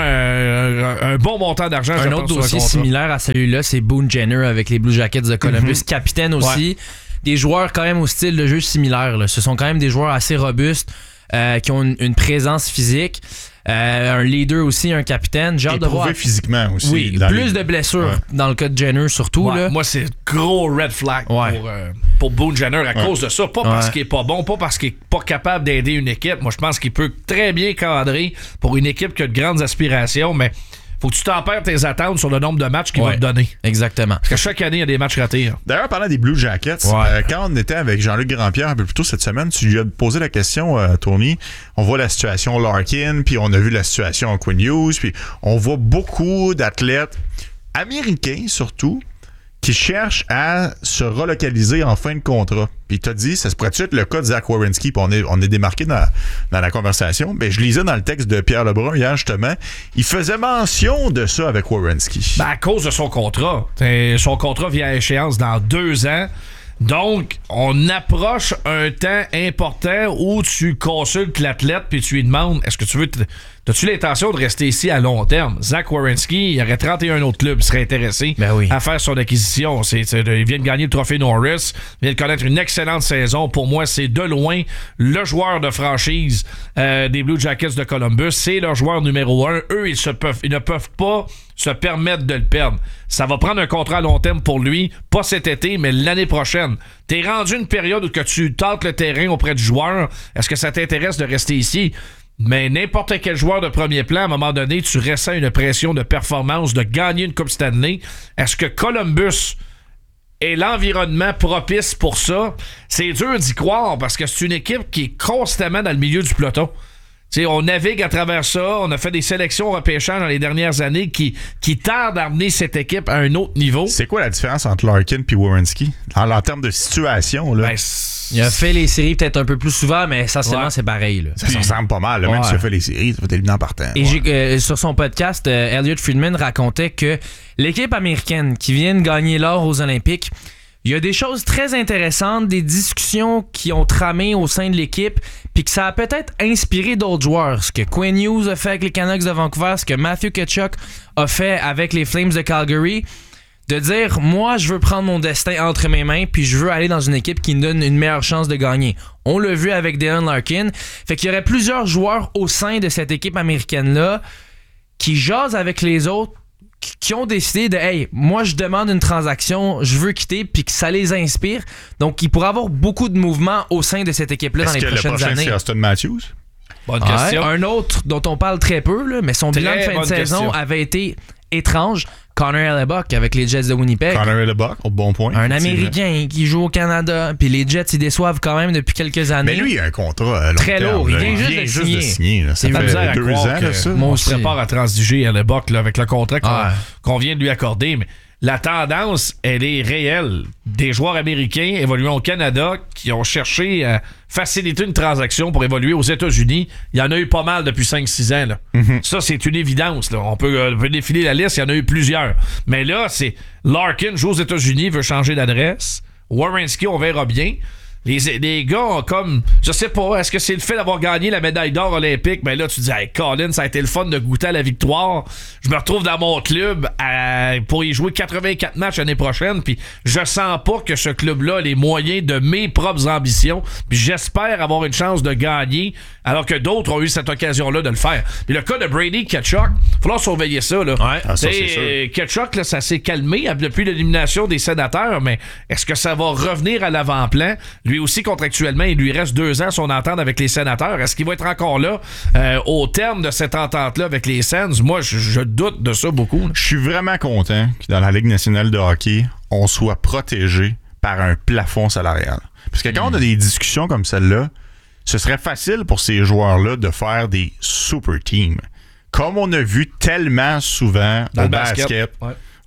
un, un, un bon montant d'argent. Un autre dossier similaire à celui-là, c'est Boone Jenner avec les Blue Jackets de Columbus, mm-hmm. capitaine aussi. Ouais. Des joueurs quand même au style de jeu similaire. Là. Ce sont quand même des joueurs assez robustes, euh, qui ont une, une présence physique. Euh, un leader aussi, un capitaine. J'ai hâte de voir. Physiquement aussi. Oui, plus les... de blessures ouais. dans le cas de Jenner surtout. Ouais, là. Moi, c'est gros red flag ouais. pour, euh, pour Boone Jenner à ouais. cause de ça. Pas ouais. parce qu'il est pas bon, pas parce qu'il est pas capable d'aider une équipe. Moi, je pense qu'il peut très bien cadrer pour une équipe qui a de grandes aspirations, mais faut que tu tempères tes attentes sur le nombre de matchs qu'il ouais, va te donner. Exactement. Parce que chaque année, il y a des matchs ratés. Hein. D'ailleurs, parlant des Blue Jackets, ouais. euh, quand on était avec Jean-Luc Grandpierre un peu plus tôt cette semaine, tu lui as posé la question, euh, Tony. On voit la situation Larkin, puis on a vu la situation Quinn Hughes, puis on voit beaucoup d'athlètes américains surtout qui cherchent à se relocaliser en fin de contrat. Puis il t'a dit, ça se pourrait-tu être le cas de Zach Werenski, puis on est, on est démarqué dans, dans la conversation. Ben, je lisais dans le texte de Pierre Lebrun hier, justement, il faisait mention de ça avec Werenski. Ben, à cause de son contrat. T'sais, son contrat vient à échéance dans deux ans. Donc, on approche un temps important où tu consultes l'athlète puis tu lui demandes, est-ce que tu veux... T- As-tu l'intention de rester ici à long terme? Zach Werenski, il y aurait trente et un autres clubs qui seraient intéressés ben oui. à faire son acquisition. C'est, c'est, il vient de gagner le trophée Norris, il vient de connaître une excellente saison. Pour moi, c'est de loin le joueur de franchise euh, des Blue Jackets de Columbus. C'est leur joueur numéro un. Eux, ils, se peuvent, ils ne peuvent pas se permettre de le perdre. Ça va prendre un contrat à long terme pour lui, pas cet été, mais l'année prochaine. T'es rendu une période où que tu tentes le terrain auprès du joueur. Est-ce que ça t'intéresse de rester ici? Mais n'importe quel joueur de premier plan, à un moment donné, tu ressens une pression de performance, de gagner une Coupe Stanley. Est-ce que Columbus est l'environnement propice pour ça? C'est dur d'y croire parce que c'est une équipe qui est constamment dans le milieu du peloton. T'sais, on navigue à travers ça, on a fait des sélections repêchage dans les dernières années qui, qui tardent à amener cette équipe à un autre niveau. C'est quoi la différence entre Larkin et Werenski en, en termes de situation? Là? Ben, il a fait les séries peut-être un peu plus souvent, mais essentiellement, ouais. c'est pareil. Là. Ça puis, ressemble pas mal. Là, même ouais. s'il a fait les séries, ça va être évident partant. Et ouais. j'ai, euh, sur son podcast, euh, Elliot Friedman racontait que l'équipe américaine qui vient de gagner l'or aux Olympiques, il y a des choses très intéressantes, des discussions qui ont tramé au sein de l'équipe, puis que ça a peut-être inspiré d'autres joueurs. Ce que Quinn Hughes a fait avec les Canucks de Vancouver, ce que Matthew Tkachuk a fait avec les Flames de Calgary, de dire, moi, je veux prendre mon destin entre mes mains, puis je veux aller dans une équipe qui me donne une meilleure chance de gagner. On l'a vu avec Dylan Larkin. Fait qu'il y aurait plusieurs joueurs au sein de cette équipe américaine-là qui jasent avec les autres, qui ont décidé de hey, moi je demande une transaction, je veux quitter, puis que ça les inspire. Donc il pourrait y avoir beaucoup de mouvements au sein de cette équipe-là dans les prochaines prochain, années. C'est Auston Matthews? Bonne ouais, question. Un autre dont on parle très peu, là, mais son très bilan de fin de saison question. avait été étrange. Connor Hellebuck avec les Jets de Winnipeg. Connor Hellebuck, au bon point. Un Américain qui joue au Canada. Puis les Jets, ils déçoivent quand même depuis quelques années. Mais lui, il a un contrat long très terme, lourd. Là. Il vient juste, il vient de, juste signer. de signer. Là. Ça c'est fait deux ans, là, ça. On se prépare à transiger Hellebuck avec le contrat qu'on, ouais. qu'on vient de lui accorder. Mais la tendance, elle est réelle. Des joueurs américains évoluant au Canada qui ont cherché à faciliter une transaction pour évoluer aux États-Unis. Il y en a eu pas mal depuis cinq six ans. Là. Mm-hmm. Ça, c'est une évidence. Là. On peut, euh, peut défiler la liste, il y en a eu plusieurs. Mais là, c'est Larkin joue aux États-Unis, veut changer d'adresse. Werenski, on verra bien. Les, les gars ont comme, je sais pas, est-ce que c'est le fait d'avoir gagné la médaille d'or olympique? Ben là, tu dis, hey, Colin, ça a été le fun de goûter à la victoire. Je me retrouve dans mon club à, pour y jouer quatre-vingt-quatre matchs l'année prochaine, puis je sens pas que ce club-là a les moyens de mes propres ambitions, puis j'espère avoir une chance de gagner, alors que d'autres ont eu cette occasion-là de le faire. Puis le cas de Brady Tkachuk, il va falloir surveiller ça, là. Ouais, ah, ça, c'est sûr. Tkachuk, là, ça s'est calmé depuis l'élimination des Sénateurs, mais est-ce que ça va revenir à l'avant-plan? Lui aussi, contractuellement, il lui reste deux ans son entente avec les Sénateurs. Est-ce qu'il va être encore là euh, au terme de cette entente-là avec les Sens? Moi, je, je doute de ça beaucoup. Je suis vraiment content que dans la Ligue nationale de hockey, on soit protégé par un plafond salarial. Parce que quand mmh. on a des discussions comme celle-là, ce serait facile pour ces joueurs-là de faire des super teams. Comme on a vu tellement souvent dans au le basket. basket ouais.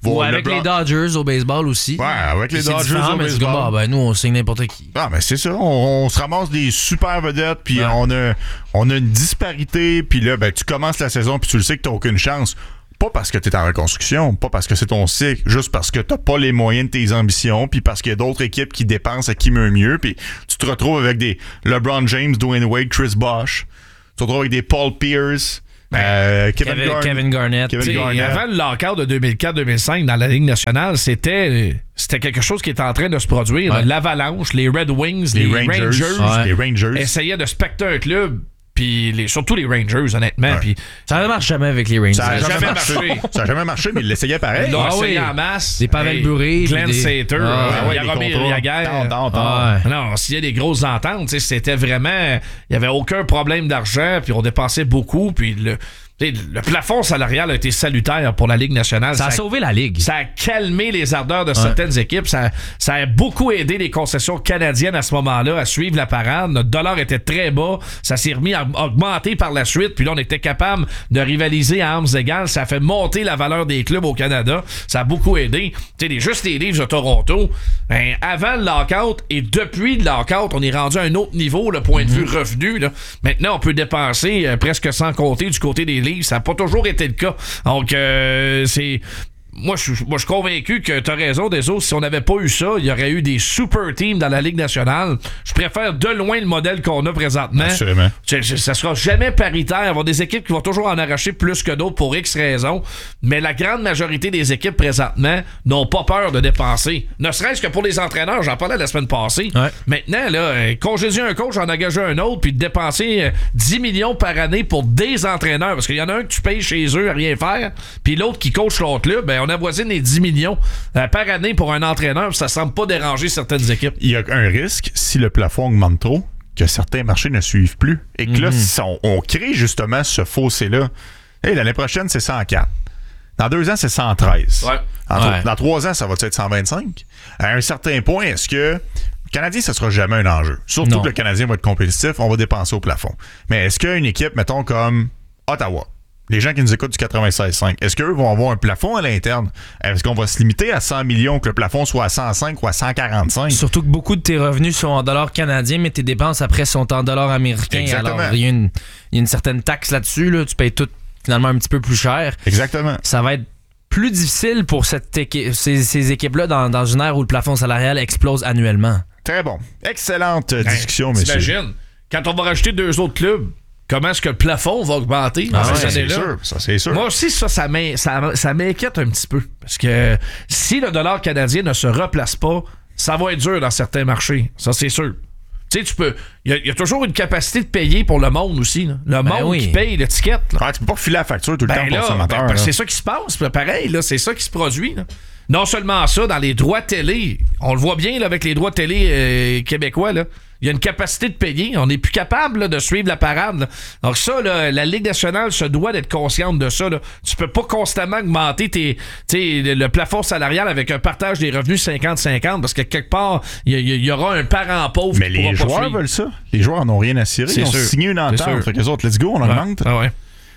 Ou avec LeBron... les Dodgers au baseball aussi. Ouais, avec les Dodgers au mais baseball. Comme, ah, ben, nous, on signe n'importe qui. Ah, mais c'est ça. On, on se ramasse des super vedettes, puis ouais. on, a, on a une disparité, puis là, ben, tu commences la saison, puis tu le sais que t'as aucune chance. Pas parce que t'es en reconstruction, pas parce que c'est ton cycle, juste parce que t'as pas les moyens de tes ambitions, puis parce qu'il y a d'autres équipes qui dépensent à qui mieux mieux, puis tu te retrouves avec des LeBron James, Dwayne Wade, Chris Bosh. Tu te retrouves avec des Paul Pierce. Euh, Kevin, Kevin, Garn- Kevin Garnett. Kevin Garnett. Avant le lockout de deux mille quatre deux mille cinq dans la Ligue nationale, c'était, c'était quelque chose qui était en train de se produire. Ouais. L'Avalanche, les Red Wings, les, les Rangers, Rangers ouais. les Rangers essayaient de specter un club. Puis les, surtout les Rangers, honnêtement. Ouais. Puis ça ne marche jamais avec les Rangers. Ça n'a jamais, jamais marché. marché. Ça n'a jamais marché, mais ils l'essayaient pareil. Ils l'ont Ah essayé oui. en masse. Des Pavel Hey, Bure. Glenn des... Sater, Ah, euh, ouais, Jaromir les Jagr. Tant, tant, tant. Ah, ouais. Non, s'il y a des grosses ententes, c'était vraiment... Il n'y avait aucun problème d'argent, puis on dépensait beaucoup, puis le... Le plafond salarial a été salutaire pour la Ligue nationale. Ça a ça sauvé la Ligue. Ça a calmé les ardeurs de ouais. certaines équipes. Ça, ça a beaucoup aidé les concessions canadiennes à ce moment-là à suivre la parade. Notre dollar était très bas. Ça s'est remis à augmenter par la suite. Puis là, on était capable de rivaliser à armes égales. Ça a fait monter la valeur des clubs au Canada. Ça a beaucoup aidé. Tu sais, les, juste les Leafs de Toronto, ben, avant le lockout et depuis le lockout, on est rendu à un autre niveau, le point de vue mm-hmm. revenu. Là. Maintenant, on peut dépenser euh, presque sans compter du côté des Leafs. Ça n'a pas toujours été le cas. Donc, euh, c'est... Moi, je moi, je suis convaincu que tu as raison, Deso. Si on n'avait pas eu ça, il y aurait eu des super teams dans la Ligue nationale. Je préfère de loin le modèle qu'on a présentement. Assurément. Ça sera jamais paritaire. Il va y avoir des équipes qui vont toujours en arracher plus que d'autres pour X raisons. Mais la grande majorité des équipes présentement n'ont pas peur de dépenser. Ne serait-ce que pour les entraîneurs. J'en parlais la semaine passée. Ouais. Maintenant, là, congédier un coach, en engager un autre, puis de dépenser dix millions par année pour des entraîneurs. Parce qu'il y en a un que tu payes chez eux à rien faire, puis l'autre qui coach l'autre club, ben, on avoisine les dix millions euh, par année pour un entraîneur, ça semble pas déranger certaines équipes. Il y a un risque, si le plafond augmente trop, que certains marchés ne suivent plus. Et que mm-hmm. là, si on, on crée justement ce fossé-là, hey, l'année prochaine, c'est cent quatre. Dans deux ans, c'est cent treize. Ouais. En ouais. Dans trois ans, ça va être cent vingt-cinq. À un certain point, est-ce que... Le Canadien, ça sera jamais un enjeu. Surtout non. que le Canadien va être compétitif, on va dépenser au plafond. Mais est-ce qu'une équipe, mettons, comme Ottawa, les gens qui nous écoutent du quatre-vingt-seize cinq, est-ce qu'eux vont avoir un plafond à l'interne? Est-ce qu'on va se limiter à cent millions, que le plafond soit à cent cinq ou à cent quarante-cinq? Surtout que beaucoup de tes revenus sont en dollars canadiens, mais tes dépenses après sont en dollars américains. Exactement. Alors, il y a une, il y a une certaine taxe là-dessus. Là. Tu payes tout finalement un petit peu plus cher. Exactement. Ça va être plus difficile pour cette équipe, ces, ces équipes-là dans, dans une ère où le plafond salarial explose annuellement. Très bon. Excellente ben, discussion, monsieur. T'imagines, quand on va rajouter deux autres clubs, comment est-ce que le plafond va augmenter dans ah cette ouais, année-là? C'est sûr, ça, c'est sûr. Moi aussi, ça, ça, m'in- ça, ça m'inquiète un petit peu. Parce que si le dollar canadien ne se replace pas, ça va être dur dans certains marchés. Ça, c'est sûr. Tu sais, tu peux. Il y, y a toujours une capacité de payer pour le monde aussi. Là. Le ben monde oui. qui paye l'étiquette. Là. Ah, tu peux pas filer la facture tout le Ben temps là, pour le consommateur. ben, c'est ça qui se passe. Pareil, là, c'est ça qui se produit. Là. Non seulement ça, dans les droits télé, on le voit bien là, avec les droits télé euh, québécois, là. Il y a une capacité de payer. On n'est plus capable là, de suivre la parade. Là. Donc ça, là, la Ligue nationale se doit d'être consciente de ça. Là. Tu peux pas constamment augmenter tes, tes, le plafond salarial avec un partage des revenus cinquante cinquante parce que quelque part, il y, y, y aura un parent pauvre mais qui les pourra joueurs pas suivre. veulent ça. Les joueurs n'ont rien à cirer. C'est Ils ont sûr. signé une C'est entente. sûr. Fait que les autres, let's go, on augmente. Ah ouais.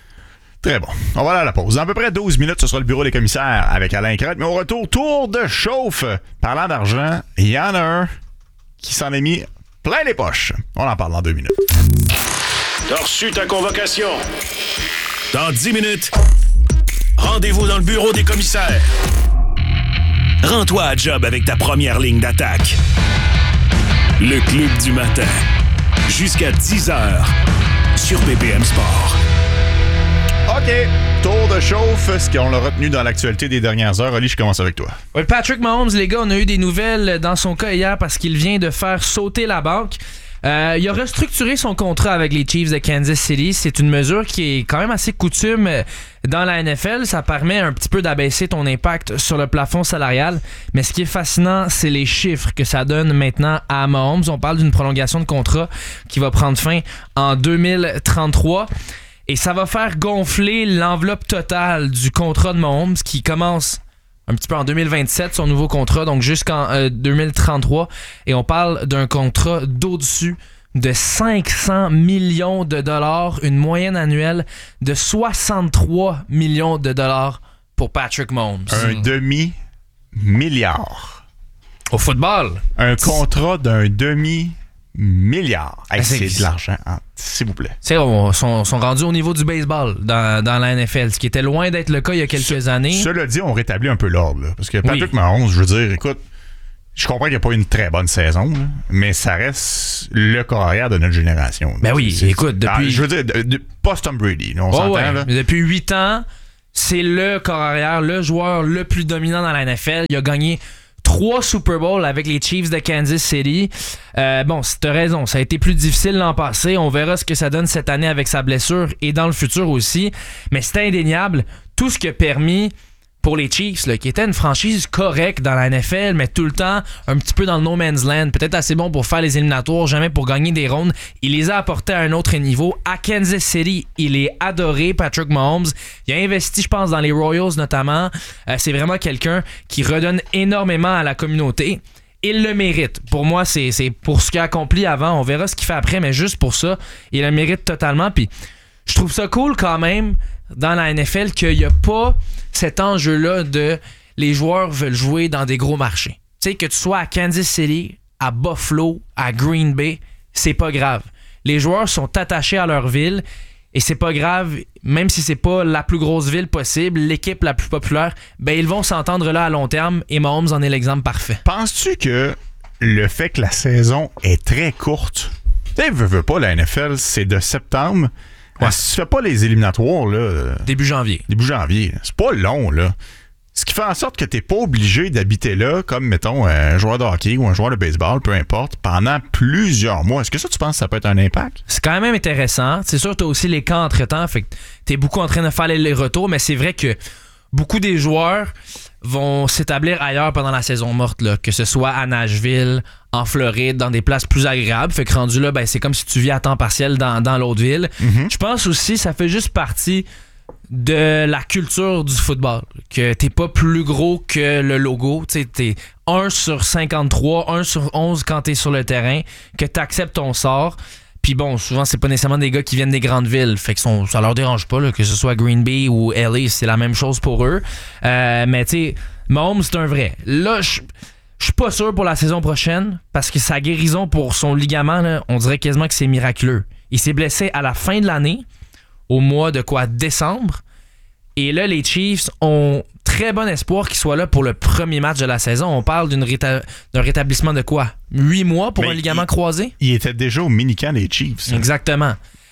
Très bon. On va aller à la pause. Dans à peu près douze minutes, ce sera le bureau des commissaires avec Alain Crête. Mais au retour, tour de chauffe. Parlant d'argent, il y en a un qui s'en est mis plein les poches. On en parle dans deux minutes. T'as reçu ta convocation. Dans dix minutes, rendez-vous dans le bureau des commissaires. Rends-toi à job avec ta première ligne d'attaque. Le Club du matin. Jusqu'à dix heures sur B P M Sport. OK. Tour de chauffe, ce qu'on a retenu dans l'actualité des dernières heures. Oli, je commence avec toi. Oui, Patrick Mahomes, les gars, on a eu des nouvelles dans son cas hier parce qu'il vient de faire sauter la banque. Euh, il a restructuré son contrat avec les Chiefs de Kansas City. C'est une mesure qui est quand même assez coutume dans la N F L. Ça permet un petit peu d'abaisser ton impact sur le plafond salarial. Mais ce qui est fascinant, c'est les chiffres que ça donne maintenant à Mahomes. On parle d'une prolongation de contrat qui va prendre fin en deux mille trente-trois. Et ça va faire gonfler l'enveloppe totale du contrat de Mahomes qui commence un petit peu en deux mille vingt-sept, son nouveau contrat, donc jusqu'en euh, deux mille trente-trois. Et on parle d'un contrat d'au-dessus de cinq cents millions de dollars, une moyenne annuelle de soixante-trois millions de dollars pour Patrick Mahomes. Un demi-milliard. Au football. Un contrat d'un demi-milliard. Hey, Ben, c'est, c'est- de l'argent, hein, s'il vous plaît. Tu sais, on sont, sont rendus au niveau du baseball dans, dans la N F L, ce qui était loin d'être le cas il y a quelques Ce- années. Cela dit, on rétablit un peu l'ordre. Là, parce que Patrick Oui. Mahomes, je veux dire, écoute, je comprends qu'il n'y a pas eu une très bonne saison, là, mais ça reste le carrière de notre génération. là. Ben oui, C'est- écoute, depuis- Ah, je veux dire, de, de, post-Tom Brady, là, on Oh, s'entend. ouais. Là. Mais depuis huit ans, c'est le corps arrière, le joueur le plus dominant dans la N F L. Il a gagné trois Super Bowls avec les Chiefs de Kansas City. Euh, bon, t'as raison, ça a été plus difficile l'an passé. On verra ce que ça donne cette année avec sa blessure et dans le futur aussi. Mais c'est indéniable, tout ce qui a permis pour les Chiefs, là, qui était une franchise correcte dans la N F L, mais tout le temps un petit peu dans le no man's land, peut-être assez bon pour faire les éliminatoires, jamais pour gagner des rondes. Il les a apportés à un autre niveau. À Kansas City, il est adoré, Patrick Mahomes. Il a investi, je pense, dans les Royals notamment. Euh, c'est vraiment quelqu'un qui redonne énormément à la communauté. Il le mérite. Pour moi, c'est, c'est pour ce qu'il a accompli avant. On verra ce qu'il fait après, mais juste pour ça, il le mérite totalement. Puis je trouve ça cool quand même dans la N F L qu'il n'y a pas cet enjeu-là de les joueurs veulent jouer dans des gros marchés. Tu sais, que tu sois à Kansas City, à Buffalo, à Green Bay, c'est pas grave. Les joueurs sont attachés à leur ville et c'est pas grave, même si c'est pas la plus grosse ville possible, l'équipe la plus populaire, ben ils vont s'entendre là à long terme et Mahomes en est l'exemple parfait. Penses-tu que le fait que la saison est très courte, tu sais, veux, veux pas, la N F L, c'est de septembre. Ouais. Si tu fais pas les éliminatoires, là, euh, Début janvier. début janvier, là, c'est pas long, là. Ce qui fait en sorte que t'es pas obligé d'habiter là, comme, mettons, un joueur de hockey ou un joueur de baseball, peu importe, pendant plusieurs mois. Est-ce que ça, tu penses que ça peut être un impact? C'est quand même intéressant. C'est sûr, t'as aussi les camps entre-temps, fait que t'es beaucoup en train de faire les retours, mais c'est vrai que beaucoup des joueurs vont s'établir ailleurs pendant la saison morte, là, que ce soit à Nashville, en Floride, dans des places plus agréables. Fait que rendu là, ben, c'est comme si tu vis à temps partiel dans, dans l'autre ville. Mm-hmm. Je pense aussi ça fait juste partie de la culture du football. Que t'es pas plus gros que le logo. T'sais, t'es un sur cinquante-trois, un sur onze quand t'es sur le terrain, que t'acceptes ton sort. Puis bon, souvent, c'est pas nécessairement des gars qui viennent des grandes villes. Fait que son, ça leur dérange pas, là, que ce soit Green Bay ou L A, c'est la même chose pour eux. Euh, mais tu sais, Mahomes, c'est un vrai. Là, je je suis pas sûr pour la saison prochaine parce que sa guérison pour son ligament, là, on dirait quasiment que c'est miraculeux. Il s'est blessé à la fin de l'année, au mois de quoi, décembre. Et là, les Chiefs ont très bon espoir qu'il soit là pour le premier match de la saison. On parle d'une réta- d'un rétablissement de quoi? Huit mois pour Mais un ligament il- croisé? Il était déjà au mini-camp des Chiefs. hein. Exactement.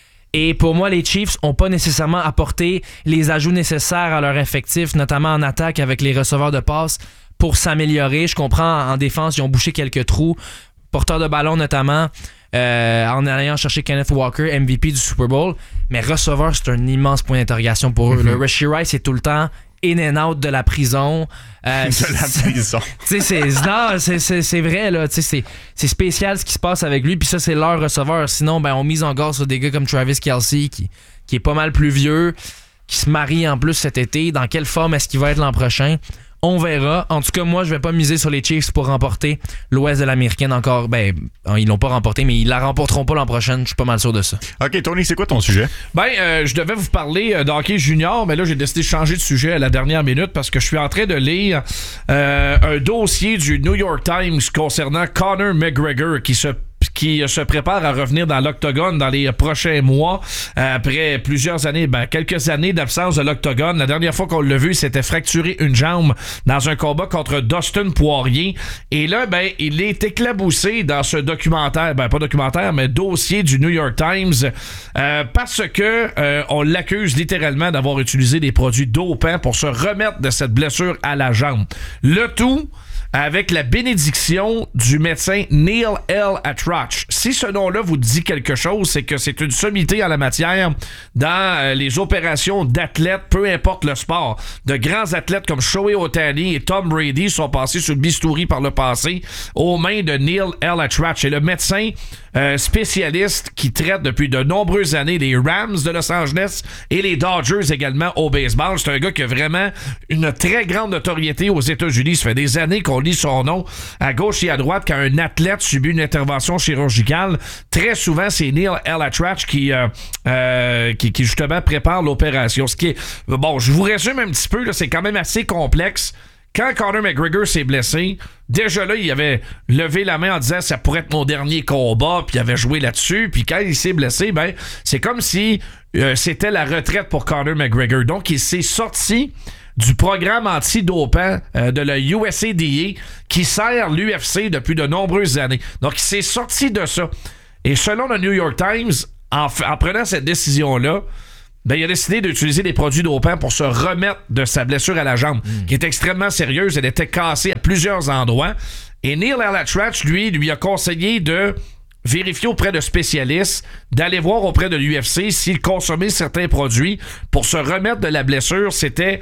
Et pour moi, les Chiefs n'ont pas nécessairement apporté les ajouts nécessaires à leur effectif, notamment en attaque avec les receveurs de passe, pour s'améliorer. Je comprends, en défense, ils ont bouché quelques trous. Porteur de ballon notamment, euh, en allant chercher Kenneth Walker, M V P du Super Bowl. Mais receveur, c'est un immense point d'interrogation pour eux. Mm-hmm. Le Rashee Rice est tout le temps in and out de la prison. Euh, De la prison. Tu sais, c'est, non, c'est, c'est, c'est vrai, là. Tu sais, c'est, c'est spécial ce qui se passe avec lui. Puis ça, c'est leur receveur. Sinon, ben, on mise en garde sur des gars comme Travis Kelce, qui, qui est pas mal plus vieux, qui se marie en plus cet été. Dans quelle forme est-ce qu'il va être l'an prochain? On verra. En tout cas, moi, je vais pas miser sur les Chiefs pour remporter l'Ouest de l'Américaine encore. Ben, ils l'ont pas remporté, mais ils la remporteront pas l'an prochain. Je suis pas mal sûr de ça. OK, Tony, c'est quoi ton sujet? Ben, euh, je devais vous parler euh, d'hockey junior, mais là, j'ai décidé de changer de sujet à la dernière minute parce que je suis en train de lire euh, un dossier du New York Times concernant Conor McGregor qui se qui se prépare à revenir dans l'octogone dans les prochains mois euh, après plusieurs années, ben quelques années d'absence de l'octogone. La dernière fois qu'on l'a vu, il s'était fracturé une jambe dans un combat contre Dustin Poirier. Et là, ben, il est éclaboussé dans ce documentaire, ben pas documentaire, mais dossier du New York Times euh, parce que euh, on l'accuse littéralement d'avoir utilisé des produits dopants pour se remettre de cette blessure à la jambe. Le tout avec la bénédiction du médecin Neil L. Atrach. Si ce nom-là vous dit quelque chose, c'est que c'est une sommité en la matière dans euh, les opérations d'athlètes, peu importe le sport. De grands athlètes comme Shohei Ohtani et Tom Brady sont passés sur le bistouri par le passé aux mains de Neil L. Atrach. Et le médecin euh, spécialiste qui traite depuis de nombreuses années les Rams de Los Angeles et les Dodgers également au baseball. C'est un gars qui a vraiment une très grande notoriété aux États-Unis. Ça fait des années qu'on lit son nom à gauche et à droite quand un athlète subit une intervention chirurgicale. Très souvent, c'est Neil Elattrach qui, euh, euh, qui, qui justement prépare l'opération. Ce qui est, bon, je vous résume un petit peu, là, c'est quand même assez complexe. Quand Conor McGregor s'est blessé, déjà là, il avait levé la main en disant ça pourrait être mon dernier combat, puis il avait joué là-dessus. Puis quand il s'est blessé, ben c'est comme si euh, c'était la retraite pour Conor McGregor. Donc, il s'est sorti du programme anti-dopant euh, de la U S A D A qui sert l'U F C depuis de nombreuses années. Donc, il s'est sorti de ça. Et selon le New York Times, en, f- en prenant cette décision-là, ben, il a décidé d'utiliser des produits dopants pour se remettre de sa blessure à la jambe, mmh. qui est extrêmement sérieuse. Elle était cassée à plusieurs endroits. Et Neil Elattrach, lui, lui a conseillé de vérifier auprès de spécialistes, d'aller voir auprès de l'U F C s'il consommait certains produits pour se remettre de la blessure. C'était...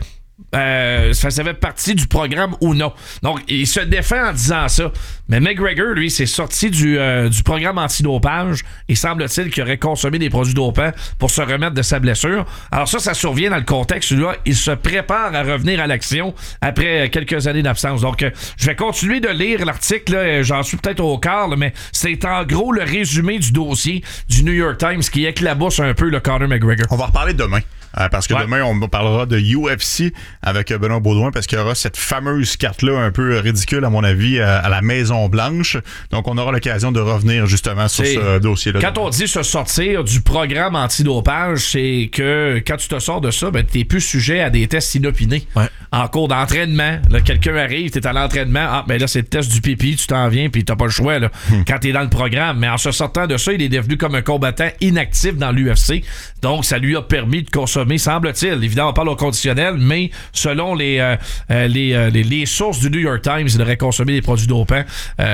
Euh, ça fait partie du programme ou non. Donc, il se défend en disant ça. Mais McGregor, lui, s'est sorti du, euh, du programme antidopage et semble-t-il qu'il aurait consommé des produits dopants pour se remettre de sa blessure. Alors ça, ça survient dans le contexte où là, il se prépare à revenir à l'action après quelques années d'absence. Donc, euh, je vais continuer de lire l'article. Là, j'en suis peut-être au quart, là, mais c'est en gros le résumé du dossier du New York Times qui éclabousse un peu le Conor McGregor. On va reparler demain. Euh, parce que ouais. demain, on parlera de U F C avec Benoît Baudouin parce qu'il y aura cette fameuse carte-là un peu ridicule, à mon avis, à, à la Maison-Blanche. Donc, on aura l'occasion de revenir justement sur c'est, ce dossier-là. Quand on dit se sortir du programme antidopage, c'est que quand tu te sors de ça, ben, t'es plus sujet à des tests inopinés. Ouais. En cours d'entraînement, là, quelqu'un arrive, t'es à l'entraînement, ah, ben là, c'est le test du pipi, tu t'en viens, puis t'as pas le choix là, hmm. quand t'es dans le programme. Mais en se sortant de ça, il est devenu comme un combattant inactif dans l'U F C. Donc, ça lui a permis de consommer, semble-t-il. Évidemment, on parle au conditionnel, mais selon les, euh, euh, les, euh, les, les sources du New York Times, il aurait consommé des produits dopants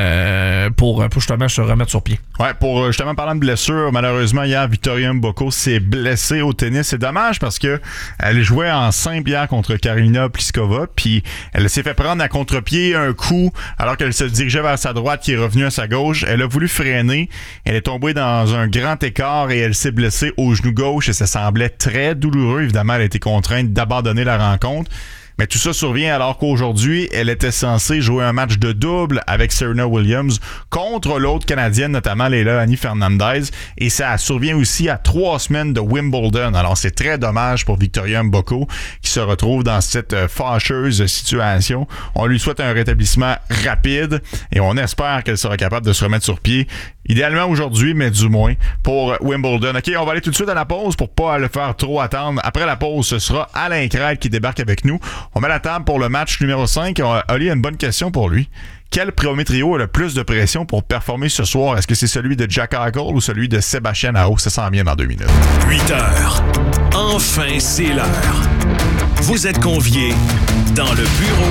euh, pour, pour justement se remettre sur pied. Ouais, pour justement parlant de blessure, malheureusement, hier, Victoria Mboko s'est blessée au tennis. C'est dommage parce que elle jouait en simple hier contre Karolina Pliskova, puis elle s'est fait prendre à contre-pied un coup alors qu'elle se dirigeait vers sa droite qui est revenue à sa gauche. Elle a voulu freiner. Elle est tombée dans un grand écart et elle s'est blessée au genou gauche et ça semblait très douloureux. Évidemment, elle a été contrainte d'abandonner la rencontre. Mais tout ça survient alors qu'aujourd'hui, elle était censée jouer un match de double avec Serena Williams contre l'autre Canadienne, notamment Leilani Fernandez. Et ça survient aussi à trois semaines de Wimbledon. Alors, c'est très dommage pour Victoria Mboko qui se retrouve dans cette fâcheuse situation. On lui souhaite un rétablissement rapide et on espère qu'elle sera capable de se remettre sur pied. Idéalement aujourd'hui, mais du moins pour Wimbledon. OK, on va aller tout de suite à la pause pour pas le faire trop attendre. Après la pause, ce sera Alain Crête qui débarque avec nous. On met la table pour le match numéro cinq. Oli a une bonne question pour lui. Quel premier trio a le plus de pression pour performer ce soir? Est-ce que c'est celui de Jack Eichel ou celui de Sébastien Aho? Ça s'en vient dans deux minutes. huit heures. Enfin, c'est l'heure. Vous êtes conviés dans le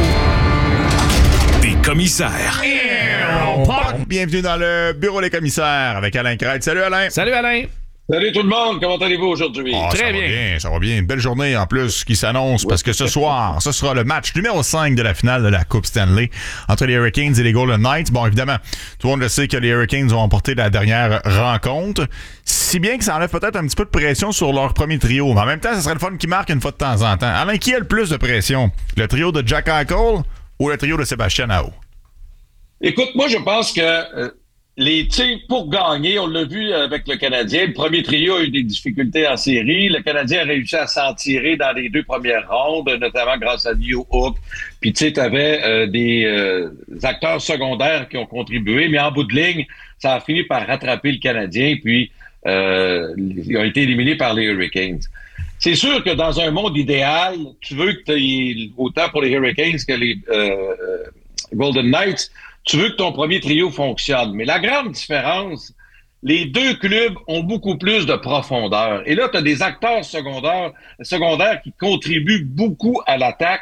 bureau des commissaires. Bienvenue dans le bureau des commissaires avec Alain Crête. Salut Alain. Salut Alain. Salut tout le monde, comment allez-vous aujourd'hui? Oh, Très ça bien. Va bien. Ça va bien. Une belle journée en plus qui s'annonce oui. parce que ce soir, ce sera le match numéro cinq de la finale de la Coupe Stanley entre les Hurricanes et les Golden Knights. Bon, évidemment, tout le monde le sait que les Hurricanes ont remporté la dernière rencontre. Si bien que ça enlève peut-être un petit peu de pression sur leur premier trio. Mais en même temps, ça serait le fun qu'ils marquent une fois de temps en temps. Alain, qui a le plus de pression? Le trio de Jack Eichel ou le trio de Sébastien Aho? Écoute, moi, je pense que euh, les tirs pour gagner, on l'a vu avec le Canadien. Le premier trio a eu des difficultés en série. Le Canadien a réussi à s'en tirer dans les deux premières rondes, notamment grâce à Leo Hook. Puis, tu sais, tu avais euh, des euh, acteurs secondaires qui ont contribué, mais en bout de ligne, ça a fini par rattraper le Canadien. Puis, euh, ils ont été éliminés par les Hurricanes. C'est sûr que dans un monde idéal, tu veux que tu aies autant pour les Hurricanes que les euh, Golden Knights, tu veux que ton premier trio fonctionne. Mais la grande différence, les deux clubs ont beaucoup plus de profondeur. Et là, tu as des acteurs secondaires, secondaires qui contribuent beaucoup à l'attaque.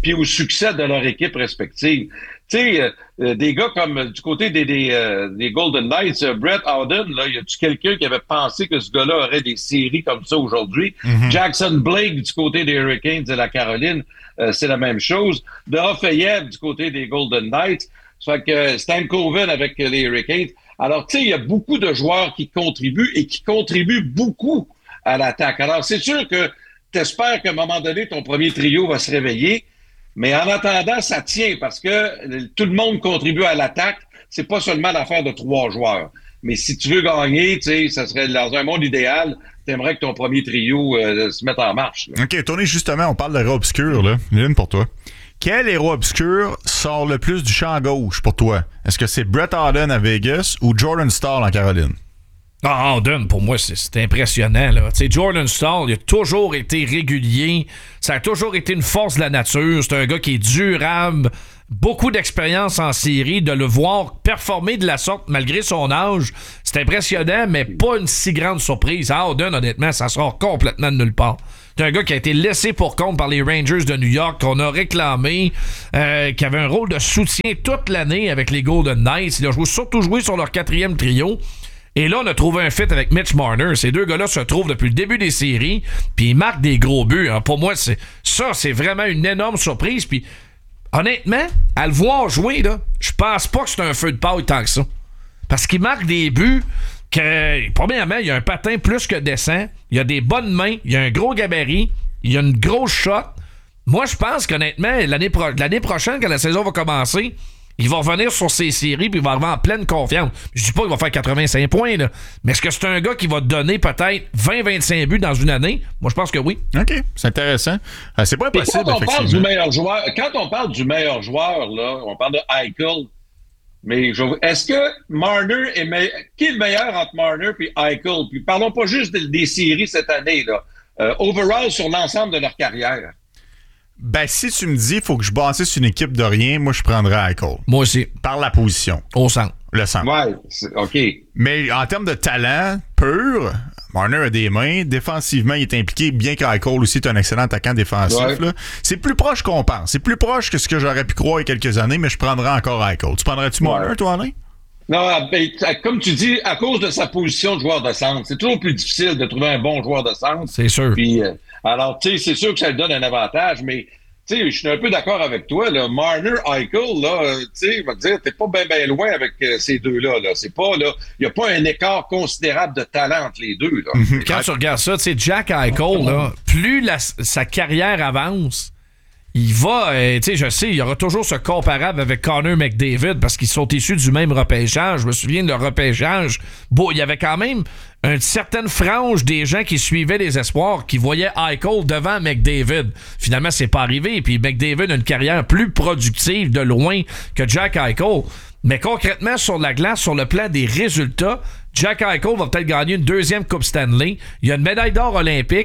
puis au succès de leur équipe respective. Tu sais, euh, des gars comme euh, du côté des, des, euh, des Golden Knights, euh, Brett Howden, là, y a-tu quelqu'un qui avait pensé que ce gars-là aurait des séries comme ça aujourd'hui? Mm-hmm. Jackson Blake du côté des Hurricanes de la Caroline, euh, c'est la même chose. De Rafaev du côté des Golden Knights. Ça fait que Stankoven avec les Hurricanes. Alors, tu sais, il y a beaucoup de joueurs qui contribuent et qui contribuent beaucoup à l'attaque. Alors, c'est sûr que t'espères qu'à un moment donné, ton premier trio va se réveiller. Mais en attendant, ça tient parce que tout le monde contribue à l'attaque. C'est pas seulement l'affaire de trois joueurs. Mais si tu veux gagner, tu sais, ça serait dans un monde idéal, t'aimerais que ton premier trio euh, se mette en marche. Là. OK, Tony, justement, on parle d'héros obscurs, là. Une pour toi. Quel héros obscur sort le plus du champ gauche pour toi? Est-ce que c'est Brett Howden à Vegas ou Jordan Staal en Caroline? Ah, Howden, pour moi, c'est, c'est impressionnant. Là. Tu sais, Jordan Staal, il a toujours été régulier. Ça a toujours été une force de la nature. C'est un gars qui est durable. Beaucoup d'expérience en série. De le voir performer de la sorte, malgré son âge, c'est impressionnant, mais pas une si grande surprise. Howden, honnêtement, ça sort complètement de nulle part. C'est un gars qui a été laissé pour compte par les Rangers de New York, qu'on a réclamé, euh, qui avait un rôle de soutien toute l'année avec les Golden Knights. Il a joué, surtout joué sur leur quatrième trio. Et là, on a trouvé un fit avec Mitch Marner. Ces deux gars-là se trouvent depuis le début des séries, puis ils marquent des gros buts. Hein. Pour moi, c'est ça, c'est vraiment une énorme surprise. Puis, honnêtement, à le voir jouer, là, je pense pas que c'est un feu de paille tant que ça. Parce qu'il marque des buts que, premièrement, il y a un patin plus que décent, il y a des bonnes mains, il y a un gros gabarit, il y a une grosse shot. Moi, je pense qu'honnêtement, l'année, pro- l'année prochaine, quand la saison va commencer, il va revenir sur ses séries puis il va arriver en pleine confiance. Je dis pas qu'il va faire quatre-vingt-cinq points, là, mais est-ce que c'est un gars qui va te donner peut-être vingt à vingt-cinq buts dans une année? Moi, je pense que oui. OK, c'est intéressant. Euh, c'est pas impossible, quand on effectivement. parle du meilleur joueur, quand on parle du meilleur joueur, là, on parle de Eichel. Mais je, est-ce que Marner est meilleur? Qui est le meilleur entre Marner et Eichel? Puis parlons pas juste des, des séries cette année, là. Euh, overall sur l'ensemble de leur carrière. Ben, si tu me dis, il faut que je bâtisse une équipe de rien, moi, je prendrais Eichel. Moi aussi. Par la position. Au centre. Le centre. Ouais, c'est, OK. Mais en termes de talent pur, Marner a des mains. Défensivement, il est impliqué, bien qu'Eichel aussi est un excellent attaquant défensif. Ouais. Là. C'est plus proche qu'on pense. C'est plus proche que ce que j'aurais pu croire il y a quelques années, mais je prendrais encore Eichel. Tu prendrais-tu Marner, ouais. toi, Alain? Non, ben, comme tu dis, à cause de sa position de joueur de centre, c'est toujours plus difficile de trouver un bon joueur de centre. C'est sûr. Puis, euh, alors, tu sais, c'est sûr que ça lui donne un avantage, mais tu sais, je suis un peu d'accord avec toi, là. Marner, Eichel, là, euh, tu sais, je vais te dire, t'es pas bien ben loin avec euh, ces deux-là, là. C'est pas, là, il y a pas un écart considérable de talent entre les deux, là. Mm-hmm. Quand tu regardes ça, tu sais, Jack Eichel, là, plus la, sa carrière avance, il va, euh, tu sais, je sais, il y aura toujours ce comparable avec Connor McDavid parce qu'ils sont issus du même repêchage. Je me souviens de leur repêchage. Bon, il y avait quand même une certaine frange des gens qui suivaient les espoirs qui voyaient Eichel devant McDavid. Finalement, c'est pas arrivé. Puis McDavid a une carrière plus productive de loin que Jack Eichel. Mais concrètement, sur la glace, sur le plan des résultats, Jack Eichel va peut-être gagner une deuxième Coupe Stanley. Il y a une médaille d'or olympique.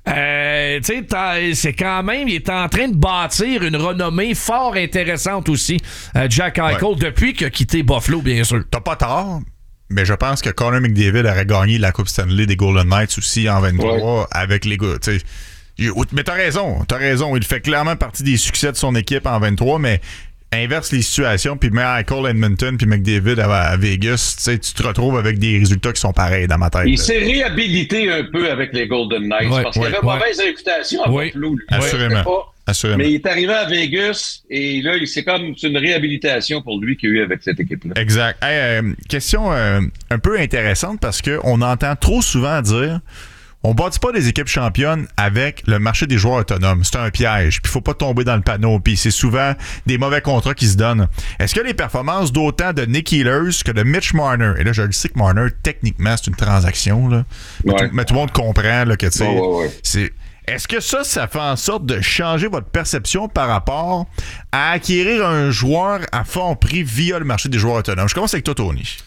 Euh, tu sais, c'est quand même, il est en train de bâtir une renommée fort intéressante aussi, euh, Jack Eichel, ouais. Depuis qu'il a quitté Buffalo, bien sûr. T'as pas tort, mais je pense que Connor McDavid aurait gagné la Coupe Stanley des Golden Knights aussi en vingt-trois, ouais. Avec les gars, tu sais. Mais t'as raison, t'as raison. Il fait clairement partie des succès de son équipe en vingt-trois, mais inverse les situations, puis Eichel à Edmonton, puis McDavid à, à Vegas, tu te retrouves avec des résultats qui sont pareils dans ma tête. Il là. s'est réhabilité un peu avec les Golden Knights, ouais, parce ouais, qu'il avait ouais. mauvaise réputation à oui. Buffalo. Assurément. Pas, Assurément. Mais il est arrivé à Vegas, et là, c'est comme une réhabilitation pour lui qu'il y a eu avec cette équipe-là. Exact. Hey, euh, question euh, un peu intéressante, parce qu'on entend trop souvent dire... On bâtit pas des équipes championnes avec le marché des joueurs autonomes. C'est un piège. Puis il faut pas tomber dans le panneau. Puis c'est souvent des mauvais contrats qui se donnent. Est-ce que les performances d'autant de Nick Ehlers que de Mitch Marner, et là je le sais que Marner, techniquement, c'est une transaction, là. Mais, ouais. tout, mais tout le monde comprend là, que tu sais. Ouais, ouais, ouais. C'est. Est-ce que ça, ça fait en sorte de changer votre perception par rapport à acquérir un joueur à fond prix via le marché des joueurs autonomes? Je commence avec toi, Tony.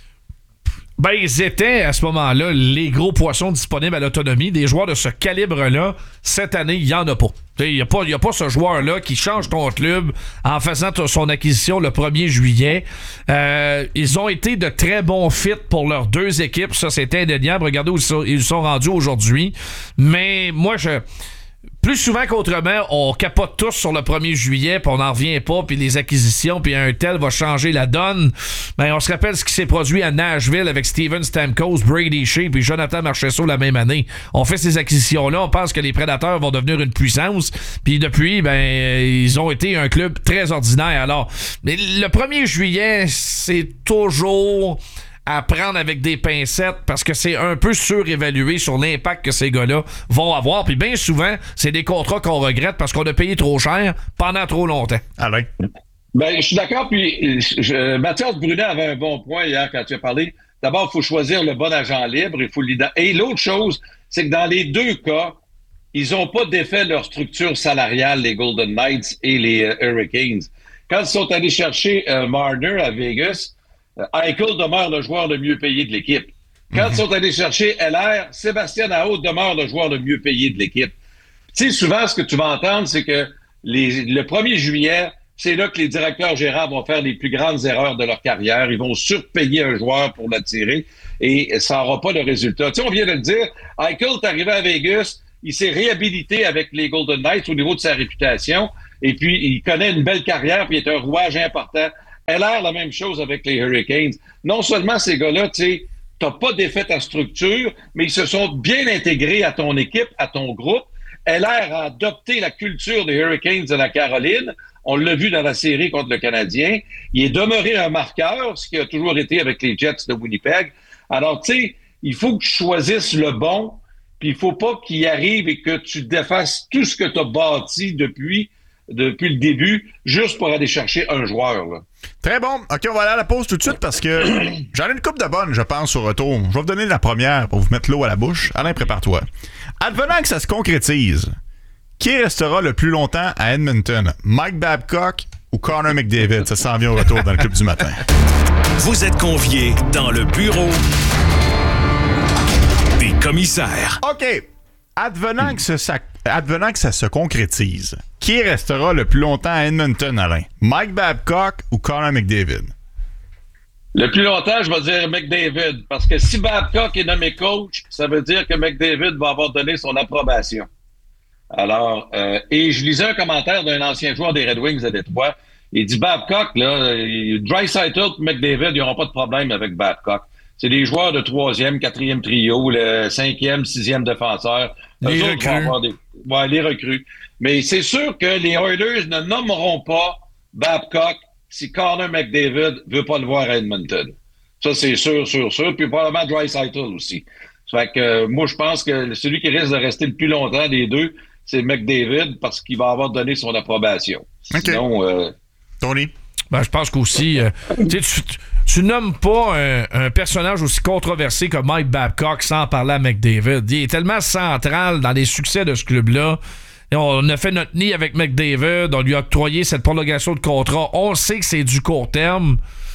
Ben, ils étaient à ce moment-là les gros poissons disponibles à l'autonomie. Des joueurs de ce calibre-là, cette année, il n'y en a pas. Il n'y a pas, il y a pas ce joueur-là qui change ton club en faisant t- son acquisition le premier juillet. Euh, ils ont été de très bons fits pour leurs deux équipes. Ça, c'est indéniable. Regardez où ils sont, ils sont rendus aujourd'hui. Mais moi, je... plus souvent qu'autrement, on capote tous sur le premier juillet, puis on n'en revient pas, puis les acquisitions, puis un tel va changer la donne. Ben, on se rappelle ce qui s'est produit à Nashville avec Steven Stamkos, Brady Shea, puis Jonathan Marchessault la même année. On fait ces acquisitions-là, on pense que les Prédateurs vont devenir une puissance, puis depuis, ben, ils ont été un club très ordinaire. Alors, mais le premier juillet, c'est toujours à prendre avec des pincettes parce que c'est un peu surévalué sur l'impact que ces gars-là vont avoir. Puis bien souvent, c'est des contrats qu'on regrette parce qu'on a payé trop cher pendant trop longtemps. Alain? Ben, je suis d'accord. Puis je, Mathias Brunet avait un bon point hier quand tu as parlé. D'abord, il faut choisir le bon agent libre. Il faut Et l'autre chose, c'est que dans les deux cas, ils n'ont pas défait leur structure salariale, les Golden Knights et les euh, Hurricanes. Quand ils sont allés chercher euh, Marner à Vegas, euh, Eichel demeure le joueur le mieux payé de l'équipe. Quand mm-hmm. ils sont allés chercher L R, Sébastien Aho demeure le joueur le mieux payé de l'équipe. Tu sais, souvent, ce que tu vas entendre, c'est que les, le premier juillet, c'est là que les directeurs gérants vont faire les plus grandes erreurs de leur carrière. Ils vont surpayer un joueur pour l'attirer et ça n'aura pas de résultat. Tu sais, on vient de le dire, Eichel est arrivé à Vegas, il s'est réhabilité avec les Golden Knights au niveau de sa réputation et puis il connaît une belle carrière puis il est un rouage important. L R, la même chose avec les Hurricanes. Non seulement ces gars-là, tu sais, t'as pas défait ta structure, mais ils se sont bien intégrés à ton équipe, à ton groupe. L R a adopté la culture des Hurricanes de la Caroline. On l'a vu dans la série contre le Canadien. Il est demeuré un marqueur, ce qui a toujours été avec les Jets de Winnipeg. Alors, tu sais, il faut que tu choisisses le bon, puis il faut pas qu'il arrive et que tu défasses tout ce que tu as bâti depuis, depuis le début, juste pour aller chercher un joueur, là. Très bon. OK, on va aller à la pause tout de suite parce que j'en ai une couple de bonnes, je pense, au retour. Je vais vous donner la première pour vous mettre l'eau à la bouche. Alain, prépare-toi. Advenant que ça se concrétise, qui restera le plus longtemps à Edmonton? Mike Babcock ou Connor McDavid? Ça s'en vient au retour dans le Club du matin. Vous êtes conviés dans le bureau des commissaires. OK. Advenant que, ça, advenant que ça se concrétise, qui restera le plus longtemps à Edmonton, Alain? Mike Babcock ou Connor McDavid? Le plus longtemps, je vais dire McDavid. Parce que si Babcock est nommé coach, ça veut dire que McDavid va avoir donné son approbation. Alors, euh, et je lisais un commentaire d'un ancien joueur des Red Wings à Détroit. Il dit Babcock, là, Draisaitl et McDavid, ils n'auront pas de problème avec Babcock. C'est des joueurs de troisième, quatrième trio, le cinquième, sixième défenseur. Les recrues. Vont avoir des... ouais, les recrues. Mais c'est sûr que les Oilers ne nommeront pas Babcock si Connor McDavid veut pas le voir à Edmonton. Ça, c'est sûr, sûr, sûr. Puis probablement Draisaitl aussi. Ça fait que euh, moi, je pense que celui qui risque de rester le plus longtemps des deux, c'est McDavid parce qu'il va avoir donné son approbation. Okay. Sinon, euh... Tony? Ben, je pense qu'aussi, euh, tu, tu nommes pas un, un personnage aussi controversé que Mike Babcock sans parler à McDavid. Il est tellement central dans les succès de ce club-là. Et on a fait notre nid avec McDavid, on lui a octroyé cette prolongation de contrat. On sait que c'est du court terme.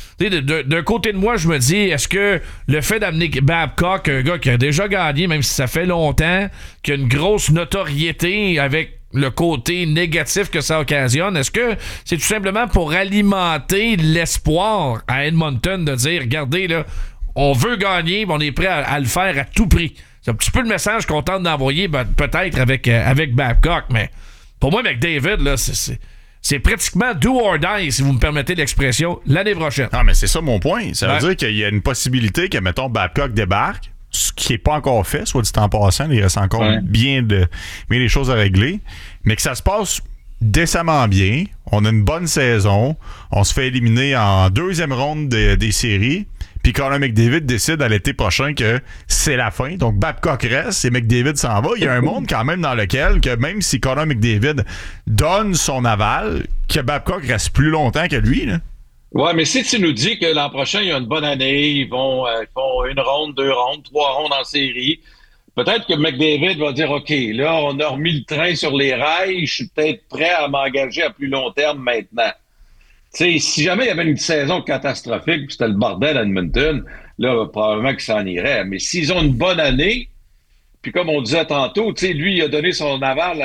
D'un côté de moi, je me dis, est-ce que le fait d'amener Babcock, un gars qui a déjà gagné, même si ça fait longtemps, qui a une grosse notoriété avec le côté négatif que ça occasionne, est-ce que c'est tout simplement pour alimenter l'espoir à Edmonton de dire, regardez, là, on veut gagner, mais on est prêt à, à le faire à tout prix? C'est un petit peu le message qu'on tente d'envoyer, ben, peut-être avec, euh, avec Babcock, mais pour moi, McDavid, là, c'est... c'est C'est pratiquement do or die, si vous me permettez l'expression, l'année prochaine. Ah, mais c'est ça mon point. Ça veut ouais. dire qu'il y a une possibilité que, mettons, Babcock débarque, ce qui n'est pas encore fait, soit dit en passant, il reste encore ouais. bien, de, bien des choses à régler, mais que ça se passe décemment bien, on a une bonne saison, on se fait éliminer en deuxième ronde de, des séries, puis Connor McDavid décide à l'été prochain que c'est la fin. Donc, Babcock reste et McDavid s'en va. Il y a un monde quand même dans lequel, que même si Connor McDavid donne son aval, que Babcock reste plus longtemps que lui. Là. Ouais, mais si tu nous dis que l'an prochain, il y a une bonne année, ils vont, euh, ils font une ronde, deux rondes, trois rondes en série, peut-être que McDavid va dire, OK, là, on a remis le train sur les rails, je suis peut-être prêt à m'engager à plus long terme maintenant. Tu sais, si jamais il y avait une saison catastrophique, puis c'était le bordel à Edmonton, là, probablement que ça en irait. Mais s'ils ont une bonne année, puis comme on disait tantôt, tu sais, lui, il a donné son aval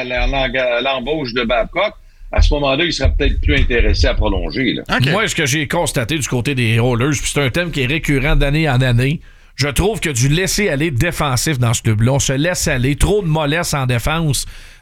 à l'embauche de Babcock, à ce moment-là, il serait peut-être plus intéressé à prolonger. Là. Okay. Moi, ce que j'ai constaté du côté des Oilers, puis c'est un thème qui est récurrent d'année en année, je trouve que du laisser-aller défensif dans ce club-là, on se laisse aller, trop de mollesse en défense.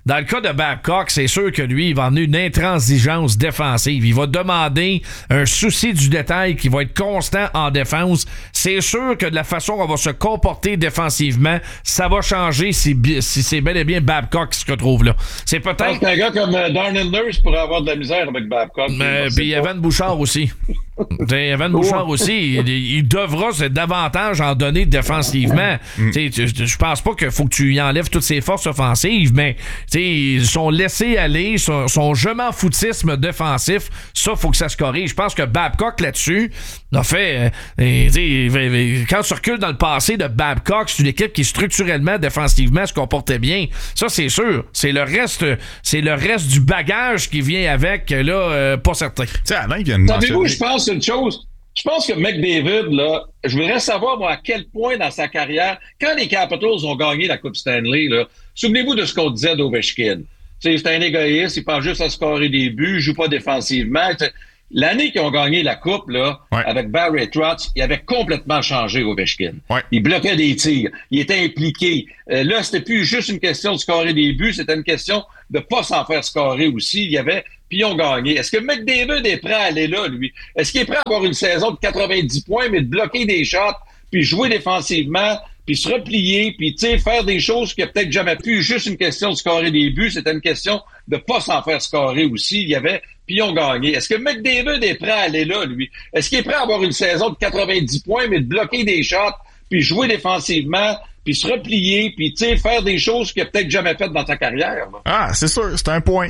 Dans le cas de Babcock, c'est sûr que lui, il va amener une intransigeance défensive. Il va demander un souci du détail qui va être constant en défense. C'est sûr que de la façon qu'on va se comporter défensivement, ça va changer si, si c'est bel et bien Babcock qui se retrouve là. C'est peut-être... Je pense qu'un gars comme euh, Darnell Nurse pourrait avoir de la misère avec Babcock. Mais puis Evan Bouchard aussi. Evan Bouchard aussi, il, il devra davantage en donner défensivement. Mm. Je pense pas qu'il faut que tu y enlèves toutes ses forces offensives, mais son laisser-aller, son, son je m'en foutisme défensif, ça, faut que ça se corrige. Je pense que Babcock, là-dessus, a fait... Euh, quand tu recules dans le passé de Babcock, c'est une équipe qui, structurellement, défensivement, se comportait bien. Ça, c'est sûr. C'est le reste c'est le reste du bagage qui vient avec, là, euh, pas certain. Savez-vous, je pense une chose... Je pense que McDavid, là, je voudrais savoir, moi, à quel point dans sa carrière, quand les Capitals ont gagné la Coupe Stanley, là, souvenez-vous de ce qu'on disait d'Ovechkin. C'est un égoïste, il pense juste à scorer des buts, il joue pas défensivement. T'sais, l'année qu'ils ont gagné la Coupe, là, ouais. avec Barry Trotz, il avait complètement changé Ovechkin. Ouais. Il bloquait des tirs, il était impliqué. Euh, là, c'était plus juste une question de scorer des buts, c'était une question de pas s'en faire scorer aussi. Il y avait... Puis ils ont gagné. Est-ce que McDavid est prêt à aller là, lui? Est-ce qu'il est prêt à avoir une saison de quatre-vingt-dix points, mais de bloquer des shots, puis jouer défensivement, puis se replier, puis tu sais, faire des choses qu'il a peut-être jamais pu. Juste une question de scorer des buts, c'était une question de pas s'en faire scorer aussi. Il y avait... Puis ils ont gagné. Est-ce que McDavid est prêt à aller là, lui? Est-ce qu'il est prêt à avoir une saison de quatre-vingt-dix points, mais de bloquer des shots, puis jouer défensivement, puis se replier, puis tu sais, faire des choses qu'il a peut-être jamais faites dans ta carrière? Là. Ah, c'est sûr, c'est un point.